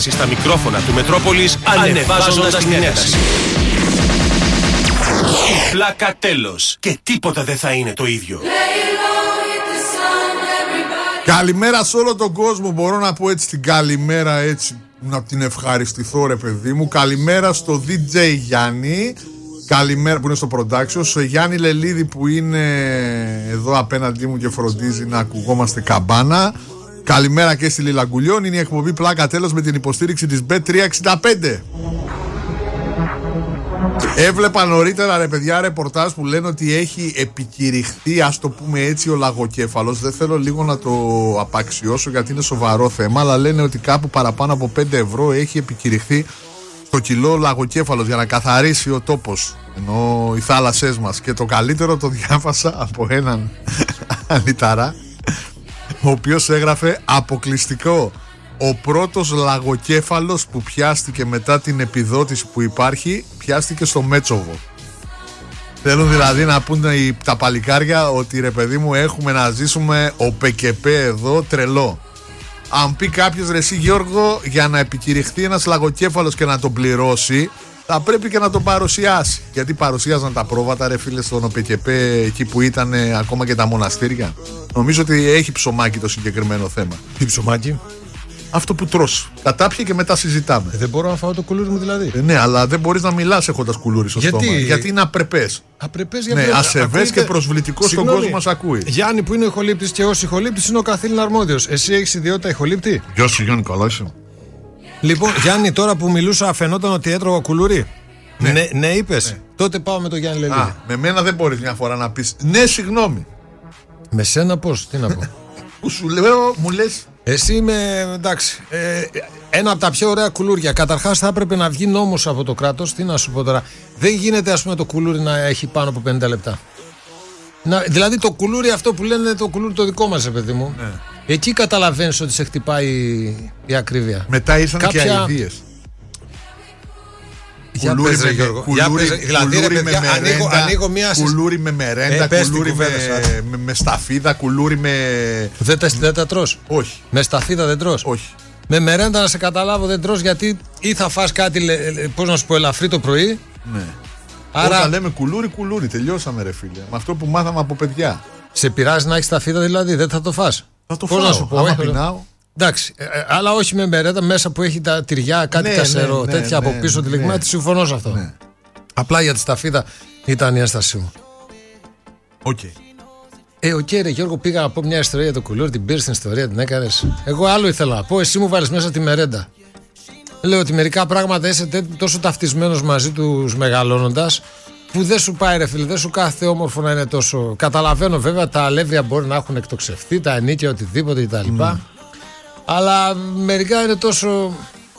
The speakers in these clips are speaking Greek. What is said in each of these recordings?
Στα μικρόφωνα του Μετρόπολης ανεβάζοντας την ένταση. Πλάκα τέλος. Και τίποτα δεν θα είναι το ίδιο. Καλημέρα σε όλο τον κόσμο. Μπορώ να πω έτσι την καλημέρα, έτσι να την ευχαριστηθώ, ρε παιδί μου. Καλημέρα στο DJ Γιάννη. Καλημέρα που είναι στο production. Στο Γιάννη Λελίδη που είναι εδώ απέναντί μου και φροντίζει να ακουγόμαστε καμπάνα. Καλημέρα και στη Λίλα Γκουλιών. Είναι η εκπομπή Πλάκα Τέλος με την υποστήριξη της Bet365. Έβλεπα νωρίτερα, ρε παιδιά, ρεπορτάζ που λένε ότι έχει επικηρυχθεί, ας το πούμε έτσι, ο λαγοκέφαλος. Δεν θέλω λίγο να το απαξιώσω γιατί είναι σοβαρό θέμα, αλλά λένε ότι κάπου παραπάνω από 5 ευρώ έχει επικηρυχθεί το κιλό λαγοκέφαλος για να καθαρίσει ο τόπος, ενώ οι θάλασσές μας. Και το καλύτερο το διάβασα από έναν αλυταρά, ο οποίος έγραφε αποκλειστικό. Ο πρώτος λαγοκέφαλος που πιάστηκε μετά την επιδότηση που υπάρχει, πιάστηκε στο Μέτσοβο. Θέλουν δηλαδή να πούνε τα παλικάρια ότι, ρε παιδί μου, έχουμε να ζήσουμε ο ΠΚΠ εδώ τρελό. Αν πει κάποιος, ρε εσύ Γιώργο, για να επικηρυχθεί ένας λαγοκέφαλος και να τον πληρώσει, θα πρέπει και να τον παρουσιάσει. Γιατί παρουσίαζαν τα πρόβατα, ρε φίλε, στον ΟΠΚΠ εκεί που ήταν ακόμα και τα μοναστήρια. Νομίζω ότι έχει ψωμάκι το συγκεκριμένο θέμα. Τι ψωμάκι? Αυτό που τρως. Κατάπιε και μετά συζητάμε. Δεν μπορώ να φάω το κουλούρι μου δηλαδή. Ναι, αλλά δεν μπορείς να μιλάς έχοντας κουλούρι στο στόμα. Γιατί είναι απρεπές. Απρεπές γιατί. Ναι, ασεβές και προσβλητικό στον κόσμο μας ακούει. Γιάννη που είναι ο ηχολήπτης και ως ηχολήπτης είναι ο καθήλυνα αρμόδιος. Εσύ έχεις ιδιότητα ηχολήπτη? Γεια σου Γιάννη, καλά είσαι? Λοιπόν, Γιάννη, τώρα που μιλούσα φαινόταν ότι έτρωγα κουλούρι. Ναι, είπες. Ναι. Τότε πάω με τον Γιάννη Λελίδη. Με μένα δεν μπορείς μια φορά να πεις ναι, συγγνώμη. Με σένα πώς, τι να πω? Που σου λέω, μου λες. Εσύ είμαι, εντάξει, ένα από τα πιο ωραία κουλούρια. Καταρχάς θα έπρεπε να βγει νόμος από το κράτος. Τι να σου πω τώρα? Δεν γίνεται, ας πούμε, το κουλούρι να έχει πάνω από 50 λεπτά. Δηλαδή το κουλούρι αυτό που λένε το κουλούρι το δικό μας, παιδί μου. Ναι. Εκεί καταλαβαίνεις ότι σε χτυπάει η ακρίβεια. Μετά ήσαν και αηδίες. Κουλούρι με Γιώργο. Ανοίγω μια κουλούρι με μερέντα, κουλούρι με σταφίδα, κουλούρι με. Δεν τα τρως? Όχι. Με σταφίδα δεν τρως? Όχι. Με μερέντα, να σε καταλάβω, δεν τρως γιατί ή θα φας κάτι, πώς να σου πω, ελαφρύ το πρωί. Ναι. Άρα... Όταν λέμε κουλούρι, τελειώσαμε, ρε φίλε. Με αυτό που μάθαμε από παιδιά. Σε πειράζει να έχεις σταφίδα δηλαδή? Δεν θα το φας? Θα το φάω. Να σου πω, άμα πεινάω. Εντάξει, αλλά όχι με μερέντα μέσα που έχει τα τυριά, κάτι κασερό, τέτοια από πίσω τη λιγμάτη. Συμφωνώ σε αυτό. Ναι. Απλά για τη σταφίδα ήταν η ένστασή μου. Οκ. Ρε Γιώργο, πήγα να πω μια ιστορία για το κουλούρι, την πήρες την ιστορία, την έκανες. Εγώ άλλο ήθελα να πω, εσύ μου βάλεις μέσα τη μερέντα. Λέω ότι μερικά πράγματα είσαι τόσο ταυτισμένος μαζί τους μεγαλώνοντας, που δεν σου πάει, ρε φίλε, δεν σου κάθεται όμορφο να είναι τόσο. Καταλαβαίνω βέβαια τα αλεύρια μπορεί να έχουν εκτοξευθεί, τα ενίκια, οτιδήποτε κτλ. Αλλά μερικά είναι τόσο.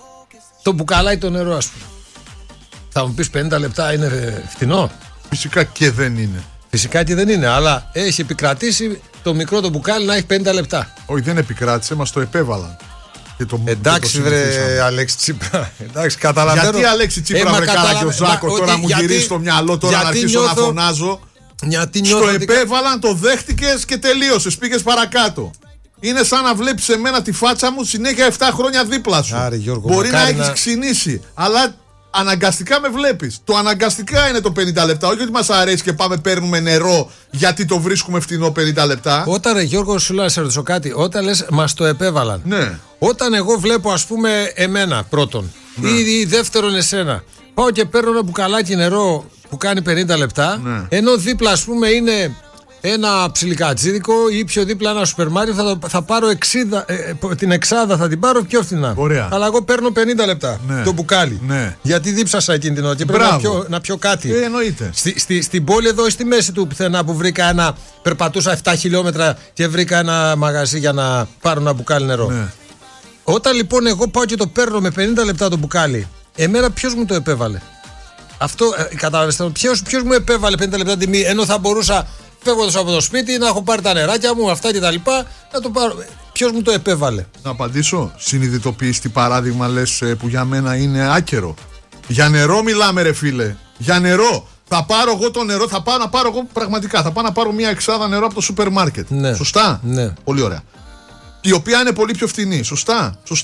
Το μπουκαλάει το νερό, ας πούμε. Θα μου πεις 50 λεπτά είναι φτηνό? Φυσικά και δεν είναι. Φυσικά και δεν είναι, αλλά έχει επικρατήσει το μικρό το μπουκάλι να έχει 50 λεπτά. Όχι, δεν επικράτησε, μας το επέβαλαν. Εντάξει, βρε Αλέξη Τσίπρα. Εντάξει, καταλαβαίνω. Γιατί Αλέξη Τσίπρα, βρε καλά, ο Ζάκο, τώρα μου γυρίζει στο μυαλό, τώρα να αρχίσω να φωνάζω. Στο επέβαλαν, το δέχτηκες και τελείωσες. Πήγες παρακάτω. Είναι σαν να βλέπεις εμένα τη φάτσα μου συνέχεια 7 χρόνια δίπλα σου. Άρα, Γιώργο, μπορεί να έχεις ξυνήσει, αλλά αναγκαστικά με βλέπεις. Το αναγκαστικά είναι το 50 λεπτά. Όχι ότι μας αρέσει και πάμε παίρνουμε νερό γιατί το βρίσκουμε φτηνό 50 λεπτά. Όταν, ρε Γιώργο, σου λέω να σε ρωτήσω κάτι. Όταν λες μας το επέβαλαν. Ναι. Όταν εγώ βλέπω, ας πούμε, εμένα πρώτον, ναι, ή δεύτερον εσένα, πάω και παίρνω ένα μπουκαλάκι νερό που κάνει 50 λεπτά, ναι, ενώ δίπλα, ας πούμε, είναι ένα ψιλικατζίδικο ή πιο δίπλα ένα σούπερ μάρκετ, θα πάρω 60, την εξάδα θα την πάρω πιο φθηνά. Ωραία. Αλλά εγώ παίρνω 50 λεπτά, ναι, το μπουκάλι. Ναι. Γιατί δίψασα εκείνη την ώρα και πρέπει να πιω κάτι. Εννοείται. Στην πόλη εδώ, στη μέση του πουθενά που βρήκα περπατούσα 7 χιλιόμετρα και βρήκα ένα μαγαζί για να πάρω ένα μπουκάλι νερό. Ναι. Όταν λοιπόν εγώ πάω και το παίρνω με 50 λεπτά το μπουκάλι, εμένα ποιος μου το επέβαλε? Αυτό καταλαβαίνετε. Ποιος μου επέβαλε 50 λεπτά τιμή, ενώ θα μπορούσα φεύγοντας από το σπίτι να έχω πάρει τα νεράκια μου, αυτά και τα λοιπά, να το πάρω. Ποιος μου το επέβαλε? Να απαντήσω. Συνειδητοποιείς τι παράδειγμα λες που για μένα είναι άκερο? Για νερό μιλάμε, ρε φίλε. Για νερό. Θα πάρω εγώ το νερό, θα πάω να πάρω εγώ πραγματικά. Θα πάω να πάρω μια εξάδα νερό από το σούπερ μάρκετ. Ναι. Σωστά. Ναι. Πολύ ωραία. Η οποία είναι πολύ πιο φθηνή. Σωστά.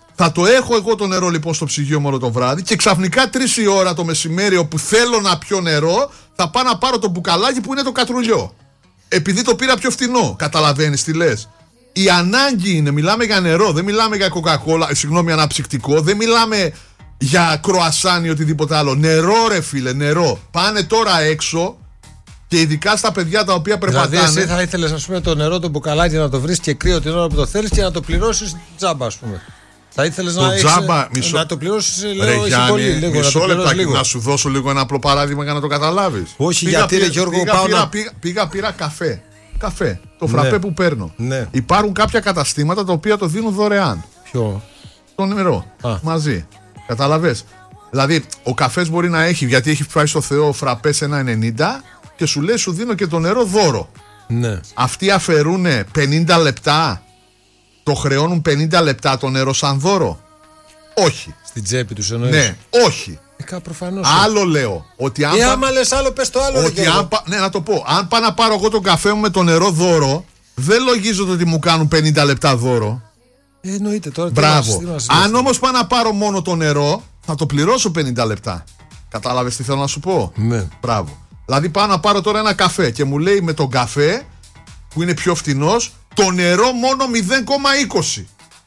Θα το έχω εγώ το νερό λοιπόν στο ψυγείο μου όλο το βράδυ και ξαφνικά 3 η ώρα το μεσημέρι όπου θέλω να πιω νερό θα πάω να πάρω το μπουκαλάκι που είναι το κατρουλιό. Επειδή το πήρα πιο φτηνό. Καταλαβαίνεις τι λες. Η ανάγκη είναι, μιλάμε για νερό, δεν μιλάμε για κοκακόλα, συγγνώμη, αναψυκτικό, δεν μιλάμε για κροασάν ή οτιδήποτε άλλο. Νερό ρε φίλε, νερό. Πάνε τώρα έξω και ειδικά στα παιδιά τα οποία περπατάνε. Δηλαδή εσύ θα ήθελες ας πούμε το νερό, το μπουκαλάκι να το βρεις και κρύο την ώρα που το θέλεις και να το πληρώσεις τζάμπα ας πούμε. Θα ήθελες να το πληρώσεις λίγο πολύ, λίγο, μισό λεπτάκι, να σου δώσω λίγο ένα απλό παράδειγμα για να το καταλάβεις. Όχι γιατί ρε Γιώργο πήρα καφέ. Το φραπέ που παίρνω. Ναι. Υπάρχουν κάποια καταστήματα τα οποία το δίνουν δωρεάν. Ποιο? Το νερό. Μαζί. Καταλαβες. Δηλαδή, ο καφές μπορεί να έχει, γιατί έχει πάει στο Θεό φραπέ σε 1,90 και σου λέει σου δίνω και το νερό δώρο. Ναι. Αυτοί αφαιρούν 50 λεπτά. Το χρεώνουν 50 λεπτά το νερό σαν δώρο. Όχι. Στην τσέπη τους εννοείς? Ναι, όχι. Προφανώς. Άλλο λέω. Ότι αν άμα λες άλλο, πες το άλλο. Ότι ναι, να το πω. Αν πάω να πάρω εγώ τον καφέ μου με το νερό δώρο, δεν λογίζονται ότι μου κάνουν 50 λεπτά δώρο. Εννοείται τώρα. Μπράβο. Αν όμως πάω να πάρω μόνο το νερό, θα το πληρώσω 50 λεπτά. Κατάλαβες τι θέλω να σου πω? Ναι. Μπράβο. Δηλαδή πάω να πάρω τώρα ένα καφέ και μου λέει με τον καφέ, που είναι πιο φτηνός, το νερό μόνο 0,20.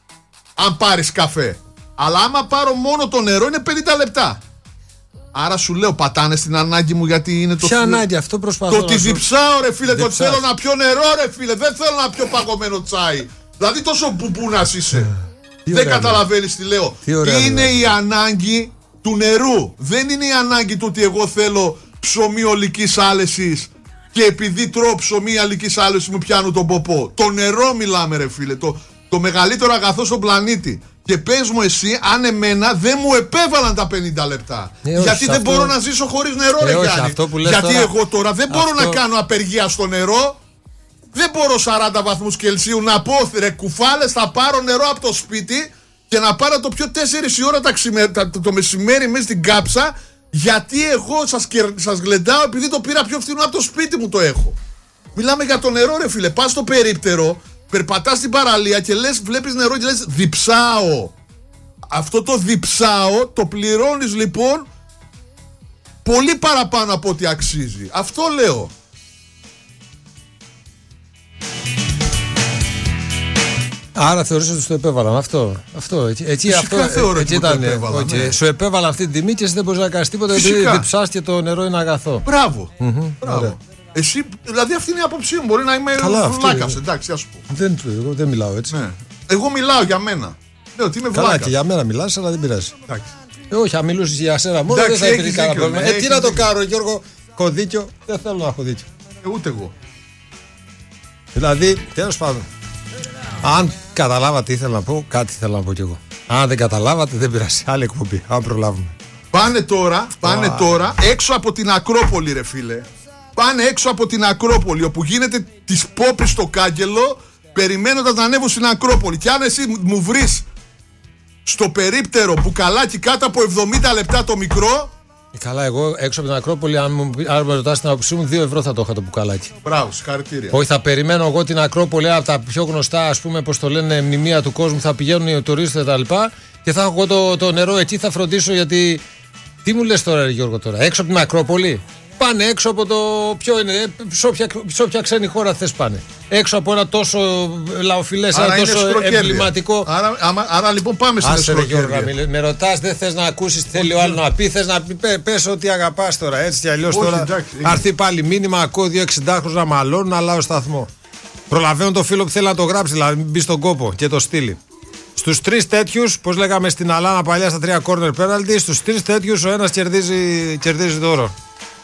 Αν πάρεις καφέ. Αλλά άμα πάρω μόνο το νερό είναι 50 λεπτά. Άρα σου λέω πατάνε στην ανάγκη μου γιατί είναι το... Ποια ανάγκη, αυτό προσπαθώ. Το ότι διψάω ρε φίλε, το ότι θέλω να πιω νερό ρε φίλε, δεν θέλω να πιω παγωμένο τσάι. Δηλαδή τόσο μπουμπούνας είσαι. Δεν καταλαβαίνεις τι λέω. Είναι η ανάγκη του νερού. Δεν είναι η ανάγκη του ότι εγώ θέλω ψωμί ολικής άλεσης και επειδή τρώω ψωμί ολικής άλεσης μου πιάνω τον ποπό. Το νερό μιλάμε ρε φίλε, το μεγαλύτερο αγαθό στον πλανήτη. Και πες μου εσύ αν εμένα δεν μου επέβαλαν τα 50 λεπτά. Γιατί δεν μπορώ να ζήσω χωρίς νερό ρε Γιάννη. Γιατί τώρα... εγώ τώρα δεν μπορώ να κάνω απεργία στο νερό. Δεν μπορώ 40 βαθμούς Κελσίου να πω ρε κουφάλες, θα πάρω νερό από το σπίτι και να πάρω το πιο 4 η ώρα το μεσημέρι μέσα στην κάψα. Γιατί εγώ σας γλεντάω επειδή το πήρα πιο φθηνό από το σπίτι μου το έχω. Μιλάμε για το νερό ρε φίλε. Πας στο περίπτερο, περπατάς στην παραλία και λες, βλέπεις νερό και λες διψάω. Αυτό το διψάω το πληρώνεις λοιπόν πολύ παραπάνω από ό,τι αξίζει. Αυτό λέω. Άρα θεωρείς ότι το επέβαλαν αυτό. Έτσι ήταν. Ναι. Σου επέβαλαν αυτή την τιμή και εσύ δεν μπορείς να κάνεις τίποτα γιατί διψάς και το νερό είναι αγαθό. Μπράβο. Εσύ, δηλαδή αυτή είναι η άποψή μου. Μπορεί να είμαι βλάκας, εντάξει, ας πω. Δεν μιλάω έτσι. Ναι. Εγώ μιλάω για μένα. Λέω ότι είμαι βλάκας. Καλά, και για μένα μιλάς, αλλά δεν πειράζει. Όχι, αν μιλούσες για σένα μόνο δεν θα υπήρχε κανένα πρόβλημα. Τι να το κάνω, Γιώργο, έχω δίκιο. Δεν θέλω να έχω δίκιο. Ούτε εγώ. Δηλαδή, τέλος πάντων. Αν καταλάβατε τι ήθελα να πω, κάτι θέλω να πω κι εγώ. Αν δεν καταλάβατε, δεν πειράζει. Άλλη εκπομπή, αν προλάβουμε. Πάνε τώρα έξω από την Ακρόπολη, ρε φίλε. Πάνε έξω από την Ακρόπολη, όπου γίνεται της πόπης στο κάγκελο, περιμένοντας να ανέβω στην Ακρόπολη. Και αν εσύ μου βρεις στο περίπτερο μπουκαλάκι κάτω από 70 λεπτά το μικρό. Καλά, εγώ έξω από την Ακρόπολη, αν με ρωτάς την άποψή μου, 2 ευρώ θα το είχα το μπουκαλάκι. Μπράβο, συγχαρητήρια. Όχι, θα περιμένω εγώ την Ακρόπολη από τα πιο γνωστά, ας πούμε, πώς το λένε, μνημεία του κόσμου, θα πηγαίνουν οι τουρίστες κτλ. Και θα έχω εγώ το νερό εκεί, θα φροντίσω γιατί. Τι μου λες τώρα, Γιώργο, τώρα, έξω από την Ακρόπολη. Πάνε έξω από το. Ποιο είναι, σε όποια ξένη χώρα θες πάνε. Έξω από ένα τόσο λαοφιλές, ένα τόσο εμβληματικό. Άρα λοιπόν πάμε στην Εσπροκέρδεια. Με ρωτάς, δεν θες να ακούσεις τι θέλει ο άλλος να πει, θες να πει, πες ότι αγαπάς τώρα. Έτσι κι αλλιώς τώρα. Αρθεί πάλι μήνυμα, ακούω 2 60χρονους να μαλώνουν, αλλά ο σταθμό. Προλαβαίνω το φίλο που θέλει να το γράψει, δηλαδή μπει στον κόπο και το στείλει. Στους 3 τέτοιους, πώς λέγαμε στην Αλάνα παλιά στα 3 corner penalty, στους 3 τέτοιους ο ένας κερδίζει δώρο.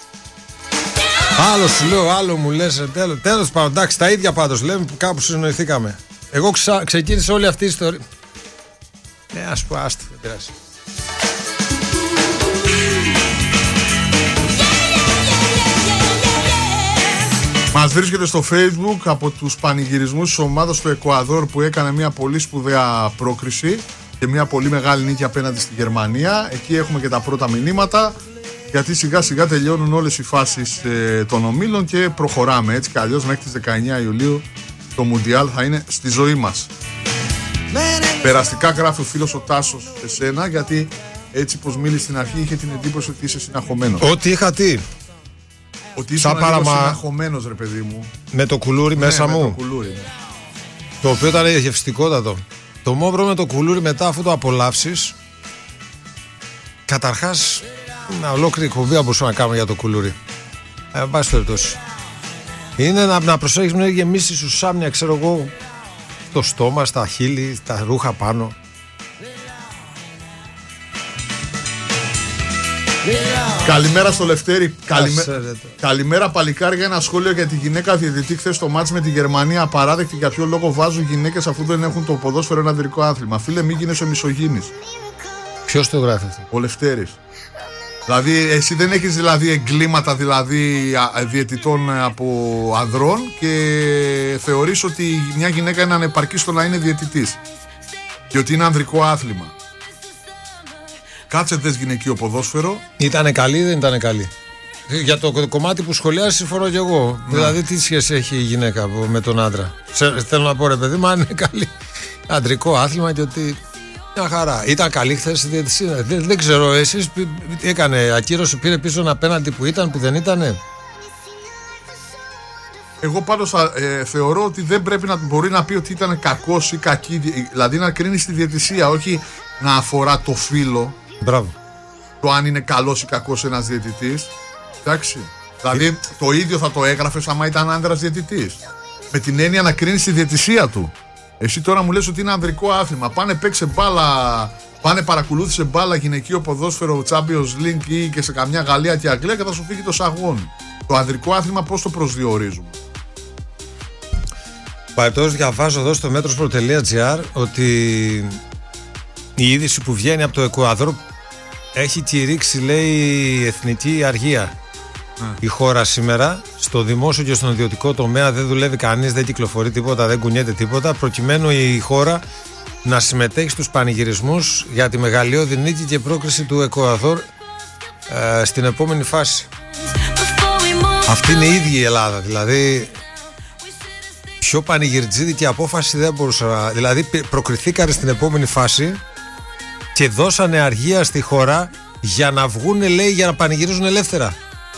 Άλλο σου λέω, άλλο μου λες. Τέλος πάντων, εντάξει, τα ίδια πάντως λέμε που κάπου συνοηθήκαμε. Εγώ ξεκίνησα όλη αυτή η ιστορία. Ναι, ας πω, άστη, δεν πειράζει. Μας βρίσκεται στο Facebook από τους πανηγυρισμούς της ομάδας του Εκουαδόρ που έκανε μια πολύ σπουδαία πρόκριση και μια πολύ μεγάλη νίκη απέναντι στη Γερμανία. Εκεί έχουμε και τα πρώτα μηνύματα. Γιατί σιγά σιγά τελειώνουν όλες οι φάσεις των ομίλων και προχωράμε. Έτσι κι αλλιώς μέχρι τις 19 Ιουλίου το Μουντιάλ θα είναι στη ζωή μας. Περαστικά γράφει ο φίλος ο Τάσος σε σένα, γιατί έτσι πως μίλησε στην αρχή είχε την εντύπωση ότι είσαι συναχωμένος. Ότι είχα τι? Ότι είσαι συναχωμένος, ρε παιδί μου. Με το κουλούρι μέσα μου. Με το κουλούρι, ναι. Το οποίο ήταν γευστικότατο. Το μόβρο με το κουλούρι μετά, αφού το απολαύσεις, καταρχάς μια ολόκληρη εκπομπή θα μπορούσαμε να κάνουμε για το κουλούρι. Εν πάση περιπτώσει. Είναι να προσέχεις μην γεμίσεις σου σάμια, ξέρω εγώ, το στόμα, στα χείλη, τα ρούχα πάνω. Καλημέρα στο Λευτέρη. Καλημέρα παλικάρια. Ένα σχόλιο για τη γυναίκα διαιτητή χθες στο μάτς με τη Γερμανία. Απαράδεκτη. Για ποιο λόγο βάζουν γυναίκες αφού δεν έχουν το ποδόσφαιρο ένα ανδρικό άθλημα? Φίλε, μην γίνεσαι μισογίνης. Ποιος το γράφει αυτό? Ο Λευτέρης. Δηλαδή εσύ δεν έχεις δηλαδή εγκλήματα δηλαδή διαιτητών από ανδρών και θεωρείς ότι μια γυναίκα είναι ανεπαρκή στο να είναι διαιτητής και ότι είναι ανδρικό άθλημα. Κάτσε δες γυναικείο ποδόσφαιρο. Ήτανε καλή ή δεν ήτανε καλή? Για το κομμάτι που σχολιάζει συμφωνώ κι εγώ. Ναι. Δηλαδή τι σχέση έχει η γυναίκα με τον άντρα? Θέλω να πω, ρε παιδί μου, αν είναι καλή ανδρικό άθλημα και ότι μια χαρά. Ήταν καλή χθες η διαιτησία? Δεν ξέρω, εσείς έκανε ακύρωση, πήρε πίσω ένα πέναλτι που ήταν, που δεν ήτανε? Εγώ πάντως θεωρώ ότι δεν πρέπει να μπορεί να πει ότι ήταν κακός ή κακή, δηλαδή να κρίνει στη διαιτησία, όχι να αφορά το φύλο. Μπράβο. Το αν είναι καλός ή κακός ένας διαιτητής. Εντάξει. Δηλαδή το ίδιο θα το έγραφες άμα ήταν άντρας διαιτητής. Με την έννοια να κρίνει τη διαιτησία του. Εσύ τώρα μου λες ότι είναι ανδρικό άθλημα. Πάνε παίξε μπάλα, πάνε παρακολούθησε μπάλα γυναικείο ποδόσφαιρο Champions League ή και σε καμιά Γαλλία και Αγγλία και θα σου φύγει το σαγόνι. Το ανδρικό άθλημα πώς το προσδιορίζουμε? Παρεπτώσεις, διαβάζω εδώ στο metrosport.gr ότι η είδηση που βγαίνει από το Εκουαδόρ έχει κηρύξει, λέει, εθνική αργία. Η χώρα σήμερα, στο δημόσιο και στον ιδιωτικό τομέα δεν δουλεύει κανείς, δεν κυκλοφορεί τίποτα, δεν κουνιέται τίποτα, προκειμένου η χώρα να συμμετέχει στους πανηγυρισμούς για τη μεγαλειώδη νίκη και πρόκριση του Εκουαδόρ στην επόμενη φάση. Αυτή είναι η ίδια η Ελλάδα, δηλαδή πιο πανηγυρτζίδικη απόφαση δεν μπορούσα. Δηλαδή προκριθήκαν στην επόμενη φάση και δώσανε αργία στη χώρα για να βγούνε, λέει, για να πανηγυρίζουν ελεύθερα.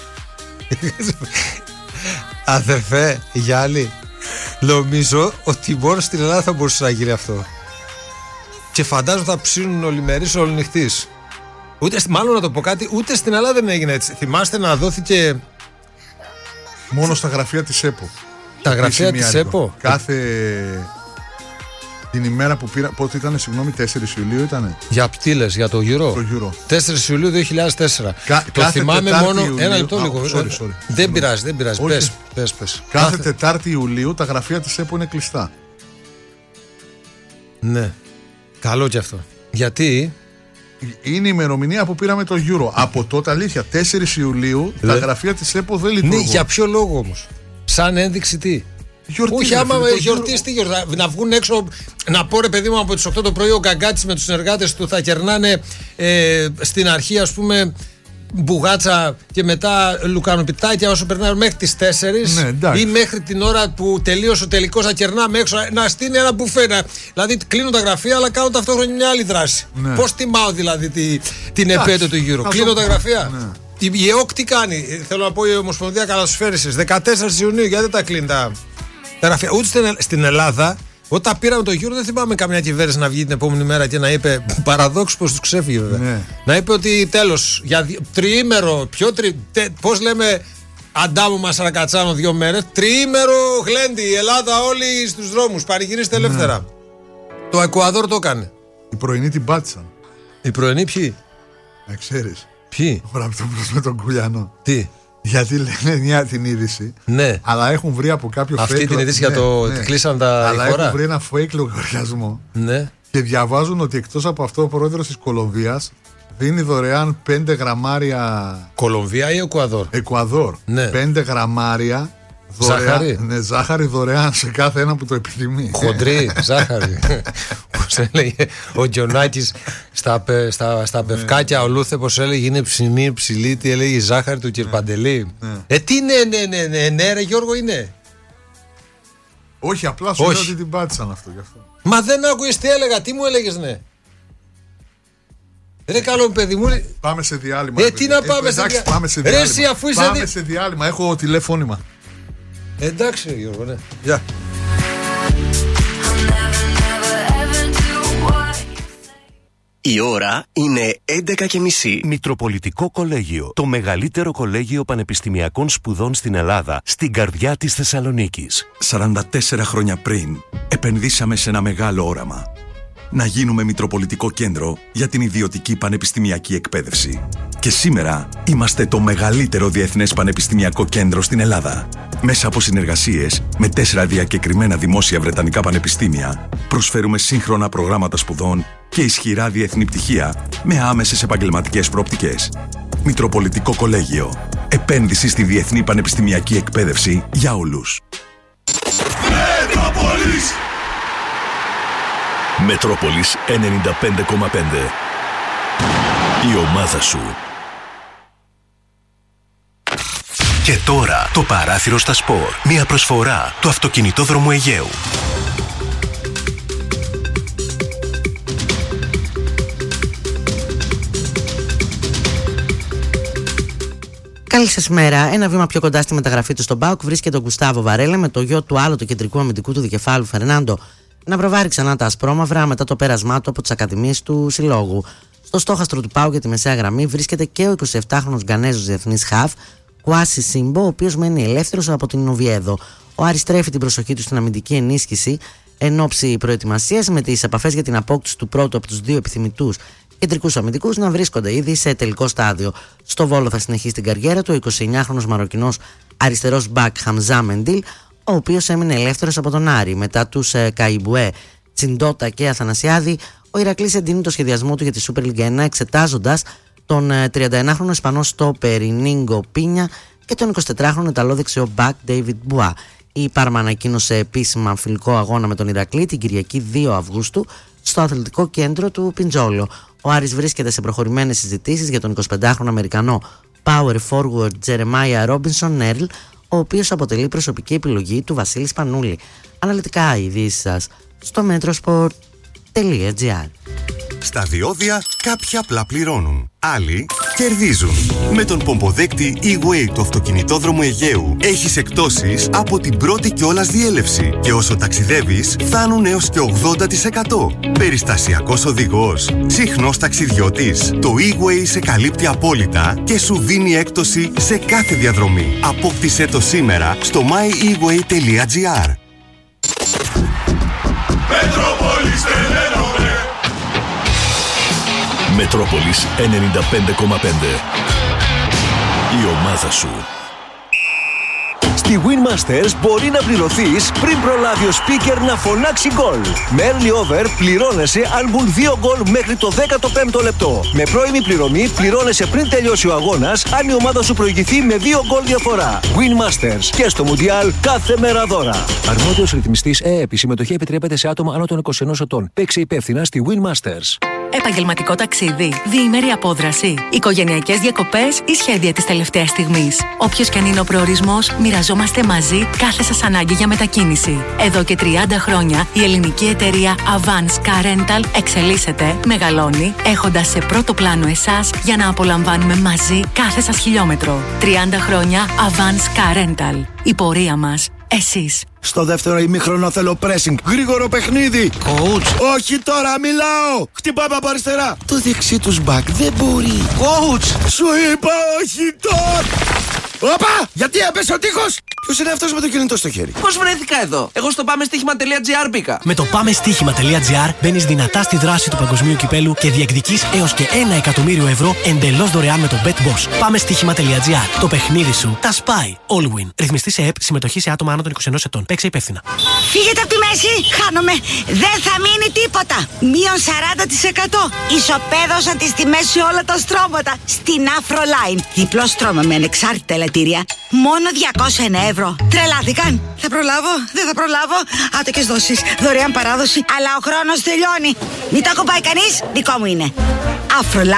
Αδερφέ Γιάννη, νομίζω ότι μόνο στην Ελλάδα θα μπορούσε να γίνει αυτό. Και φαντάζομαι θα ψήνουν ολημερείς ολονυχτής. Μάλλον να το πω κάτι, ούτε στην Ελλάδα δεν έγινε έτσι. Θυμάστε να δόθηκε μόνο στα γραφεία της ΕΠΟ. Τα γραφεία της ΕΠΟ. Κάθε την ημέρα που πήρα, πότε ήταν, συγγνώμη, 4 Ιουλίου ήτανε. Για τι λες, για το Euro? Το Euro. 4 Ιουλίου 2004. Το θυμάμαι μόνο. Ιουλίου, ένα λεπτό λίγο. Sorry. Δεν πειράζει. Πες. Κάθε Τετάρτη Ιουλίου τα γραφεία της ΕΠΟ είναι κλειστά. Ναι. Καλό κι αυτό. Γιατί? Είναι η ημερομηνία που πήραμε το Euro. Από τότε, αλήθεια, 4 Ιουλίου τα γραφεία της ΕΠΟ δεν λειτουργούν. Ναι, για ποιο λόγο όμως? Σαν ένδειξη τι? Γιορτή, όχι, άμα γιορτή, τι γιορτή, να βγουν έξω. Να πω, ρε παιδί μου, από τις 8 το πρωί ο Γκαγκάτσης με τους συνεργάτες του θα κερνάνε στην αρχή, ας πούμε, μπουγάτσα και μετά λουκανοπιτάκια όσο περνάνε μέχρι τις 4, ναι, ή μέχρι την ώρα που τελείωσε ο τελικός να κερνάμε έξω, να στείλει ένα μπουφέ. Δηλαδή κλείνουν τα γραφεία, αλλά κάνουν ταυτόχρονα μια άλλη δράση. Ναι. Πώς τιμάω δηλαδή την επέτειο του Euro? Κλείνουν τα γραφεία. Ναι. Η ΕΟΚ τι κάνει? Θέλω να πω, η Ομοσπονδία Καλασφαίρησης 14 Ιουνίου, γιατί δεν τα κλείνει τα γραφεία? Ούτε στην Ελλάδα, όταν πήραμε το Euro, δεν θυμάμαι καμιά κυβέρνηση να βγει την επόμενη μέρα και να είπε, παραδόξου πως τους ξέφυγε βέβαια, ναι, να είπε ότι τέλος, για τριήμερο, πώς λέμε, Αντάμου Μασαρακατσάνο 2 μέρες, τριήμερο γλέντι, η Ελλάδα όλοι στους δρόμους, πανηγυρίστε ελεύθερα. Ναι. Το Εκουαδόρ το έκανε. Η πρωινή την πάτησαν. Οι πρωινοί ποιοι? Να ξέρεις. Ποιοι? Ο Ραπτόπουλος με τον Κουλιανό. Τι? Γιατί λένε μια την είδηση, ναι, αλλά έχουν βρει από κάποιο fake. Αυτή την είδηση για το ότι κλείσαν τα αλλά χώρα. Έχουν βρει ένα fake λογαριασμό. Ναι. Και διαβάζουν ότι εκτός από αυτό ο πρόεδρος της Κολομβίας δίνει δωρεάν 5 γραμμάρια. Κολομβία ή Εκουαδόρ? Εκουαδόρ. Ναι. 5 γραμμάρια ζάχαρη. Ναι, ζάχαρη δωρεάν σε κάθε ένα που το επιθυμεί. Χοντρή, ζάχαρη. Πώς έλεγε ο Τζονάκης στα πευκάκια, ο Λούθε, πώς έλεγε, είναι ψηνή, ψηλή, τι έλεγε, η ζάχαρη του Κυρπαντελή. Τι είναι, ναι, ρε Γιώργο, είναι. Όχι, απλά σου λέω ότι την πάτησαν αυτό γι' αυτό. Μα δεν άκουγες τι έλεγα, τι μου έλεγες, ναι. Ρε καλό παιδί μου. Πάμε σε διάλειμμα. Τι να πάμε σε διάλειμμα. Πάμε σε διάλειμμα. Ρε, εσύ, αφού είσαι πάμε σε διάλειμμα. Έχω τηλεφώνημα. Εντάξει Γιώργο, ναι. Γεια. Η ώρα είναι 11:30. Μητροπολιτικό Κολέγιο. Το μεγαλύτερο κολέγιο πανεπιστημιακών σπουδών στην Ελλάδα, στην καρδιά της Θεσσαλονίκης. 44 χρόνια πριν, επενδύσαμε σε ένα μεγάλο όραμα. Να γίνουμε Μητροπολιτικό Κέντρο για την ιδιωτική πανεπιστημιακή εκπαίδευση. Και σήμερα είμαστε το μεγαλύτερο διεθνές πανεπιστημιακό κέντρο στην Ελλάδα. Μέσα από συνεργασίες με 4 διακεκριμένα δημόσια βρετανικά πανεπιστήμια, προσφέρουμε σύγχρονα προγράμματα σπουδών και ισχυρά διεθνή πτυχία με άμεσες επαγγελματικές προοπτικές. Μητροπολιτικό Κολέγιο. Επένδυση στη διεθνή πανεπιστημιακή εκπαίδευση για όλους. Μετρόπολης 95,5. Η ομάδα σου. Και τώρα το παράθυρο στα σπορ. Μια προσφορά του Αυτοκινητόδρομου Αιγαίου. Καλή σας μέρα. Ένα βήμα πιο κοντά στη μεταγραφή του στον ΠΑΟΚ βρίσκεται ο Γκουστάβο Βαρέλε με το γιο του άλλου του κεντρικού αμυντικού του δικεφάλου Φερνάντο να προβάρει ξανά τα ασπρόμαυρα μετά το πέρασμά του από τις ακαδημίες του συλλόγου. Στο στόχαστρο του ΠΑΟΚ για τη μεσαία γραμμή βρίσκεται και ο 27χρονος Γκανέζος διεθνής χαφ Κουάσι Σίμπο, ο οποίος μένει ελεύθερος από την Οβιέδο. Ο Άρης στρέφει την προσοχή του στην αμυντική ενίσχυση εν ώψη προετοιμασίας, με τις επαφές για την απόκτηση του πρώτου από τους 2 επιθυμητούς κεντρικούς αμυντικούς να βρίσκονται ήδη σε τελικό στάδιο. Στο Βόλο θα συνεχίσει την καριέρα του ο 29χρονος Μαροκινός αριστερός μπακ Χαμζά Μεντίλ, ο οποίος έμεινε ελεύθερος από τον Άρη. Μετά τους Καϊμπουέ, Τσιντότα και Αθανασιάδη, ο Ηρακλής εντείνει το σχεδιασμό του για τη Super League 1, εξετάζοντας τον 31χρονο Ισπανό στόπερ Νίνγκο Πίνια και τον 24χρονο Ιταλό δεξιό μπακ David Μπουά. Η Πάρμα ανακοίνωσε επίσημα φιλικό αγώνα με τον Ηρακλή την Κυριακή 2 Αυγούστου στο αθλητικό κέντρο του Πιντζόλο. Ο Άρης βρίσκεται σε προχωρημένες συζητήσεις για τον 25χρονο Αμερικανό power forward Jeremiah Robinson Earl, ο οποίος αποτελεί προσωπική επιλογή του Βασίλη Σπανούλη. Αναλυτικά οι ειδήσεις σας στο metrosport.gr. Στα διόδια κάποιοι απλά πληρώνουν, άλλοι κερδίζουν. Με τον πομποδέκτη E-Way του Αυτοκινητόδρομου Αιγαίου έχεις εκπτώσεις από την πρώτη κιόλας διέλευση και όσο ταξιδεύεις φτάνουν έως και 80%. Περιστασιακός οδηγός, συχνός ταξιδιώτης. Το E-Way σε καλύπτει απόλυτα και σου δίνει έκπτωση σε κάθε διαδρομή. Απόκτησέ το σήμερα στο myeWay.gr. Μετρόπολης 95,5. Η ομάδα σου. Στη Winmasters μπορεί να πληρωθείς πριν προλάβει ο speaker να φωνάξει γκολ. Με early over πληρώνεσαι αν μπουν 2 γκολ μέχρι το 15ο λεπτό. Με πρώιμη πληρωμή πληρώνεσαι πριν τελειώσει ο αγώνας αν η ομάδα σου προηγηθεί με 2 γκολ διαφορά. Winmasters και στο Μουντιάλ κάθε μέρα δώρα. Αρμόδιος ρυθμιστής ΕΕΠ. Η συμμετοχή επιτρέπεται σε άτομα άνω των 21 ετών. Παίξε υπεύθυνα στη Winmasters. Επαγγελματικό ταξίδι, διήμερη απόδραση, οικογενειακές διακοπές ή σχέδια της τελευταίας στιγμής. Όποιος και αν είναι ο προορισμός, μοιραζόμαστε μαζί κάθε σας ανάγκη για μετακίνηση. Εδώ και 30 χρόνια η ελληνική εταιρεία Avance Car Rental εξελίσσεται, μεγαλώνει, έχοντας σε πρώτο πλάνο εσάς για να απολαμβάνουμε μαζί κάθε σας χιλιόμετρο. 30 χρόνια Avance Car Rental. Η πορεία μας. Εσείς. Στο δεύτερο ημίχρονο θέλω pressing. Γρήγορο παιχνίδι. Coach. Όχι τώρα, μιλάω. Χτυπάμε από αριστερά. Το δεξί τους μπακ δεν μπορεί. Coach. Σου είπα όχι τώρα. Όπα! Γιατί έπεσε ο τείχος! Ποιος είναι αυτός με το κινητό στο χέρι? Πώς βρέθηκα εδώ? Εγώ στο πάμεστοίχημα.gr μπήκα. Με το πάμεστοίχημα.gr μπαίνεις δυνατά στη δράση του παγκοσμίου κυπέλου και διεκδικείς έως και 1 εκατομμύριο ευρώ εντελώς δωρεάν με το BetBoss. Πάμεστοίχημα.gr. Το παιχνίδι σου τα σπάει. All win. Ρυθμιστή σε ΕΕΠ. Συμμετοχή σε άτομα άνω των 21 ετών. Παίξε υπεύθυνα. Φύγετε από τη μέση! Χάνομαι! Δεν θα μείνει τίποτα! Μείον 40%! Ισοπαίδωσαν τις τιμές σε όλα τα στρώματα! Στην Afroline. Διπλό στρώμα με ανεξάρτητα ελαττήρια. Μόνο 201 ευρώ. Τρελάθηκαν! Θα προλάβω, δεν θα προλάβω. Άτοκες δόσεις, δωρεάν παράδοση. Αλλά ο χρόνος τελειώνει. Μην το ακουμπάει κανείς, δικό μου είναι.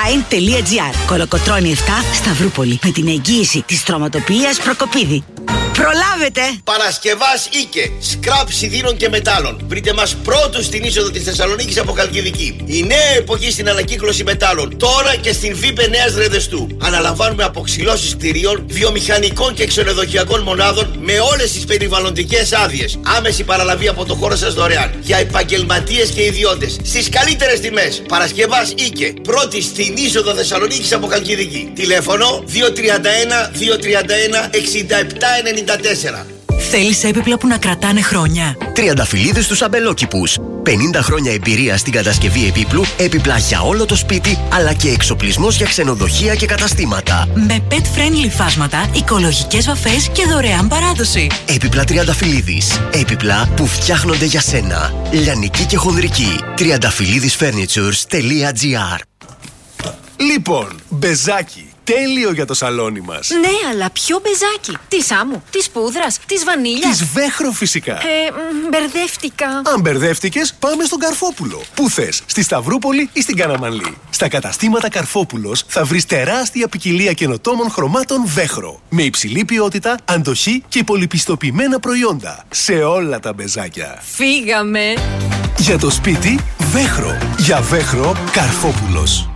Afroline.gr. Κολοκοτρώνη 7, Σταυρούπολη. Με την εγγύηση της στρωματοποιίας Προκοπίδη. Προλάβετε! Παρασκευάς Ίκε, σκραπ σιδήρων και μετάλλων. Βρείτε μας πρώτους στην είσοδο της Θεσσαλονίκης από Χαλκιδική. Η νέα εποχή στην ανακύκλωση μετάλλων. Τώρα και στην ΒΥΠΕ Νέας Ρεδεστού. Αναλαμβάνουμε αποξυλώσεις κτηρίων, βιομηχανικών και ξενοδοχειακών μονάδων με όλες τις περιβαλλοντικές άδειες. Άμεση παραλαβή από το χώρο σας δωρεάν. Για επαγγελματίες και ιδιώτες. Στις καλύτερες τιμές. Παρασκευάς Ίκε. Πρώτη στην είσοδο Θεσσαλονίκης από Χαλκιδική. Τηλέφωνο 231 231 6794. Θέλεις έπιπλα που να κρατάνε χρόνια? Τριανταφυλλίδες στους αμπελόκηπους. 50 χρόνια εμπειρία στην κατασκευή επίπλου, έπιπλα για όλο το σπίτι, αλλά και εξοπλισμός για ξενοδοχεία και καταστήματα. Με pet-friendly φάσματα, οικολογικές βαφές και δωρεάν παράδοση. Έπιπλα Τριανταφυλλίδης. Έπιπλα που φτιάχνονται για σένα. Λιανική και χονδρική. Triandafyllidisfurnitures.gr. Λοιπόν, μπεζάκι. Τέλειο για το σαλόνι μας. Ναι, αλλά ποιο μπεζάκι? Της άμμου, της πούδρας, της βανίλιας? Της Βέχρο φυσικά. Μπερδεύτηκα. Αν μπερδεύτηκες, πάμε στον Καρφόπουλο. Πού θες, στη Σταυρούπολη ή στην Καναμανλή? Στα καταστήματα Καρφόπουλος θα βρεις τεράστια ποικιλία καινοτόμων χρωμάτων Βέχρο. Με υψηλή ποιότητα, αντοχή και πολυπιστοποιημένα προϊόντα. Σε όλα τα μπεζάκια. Φύγαμε. Για το σπίτι, Βέχρο. Για Βέχρο, Καρφόπουλος.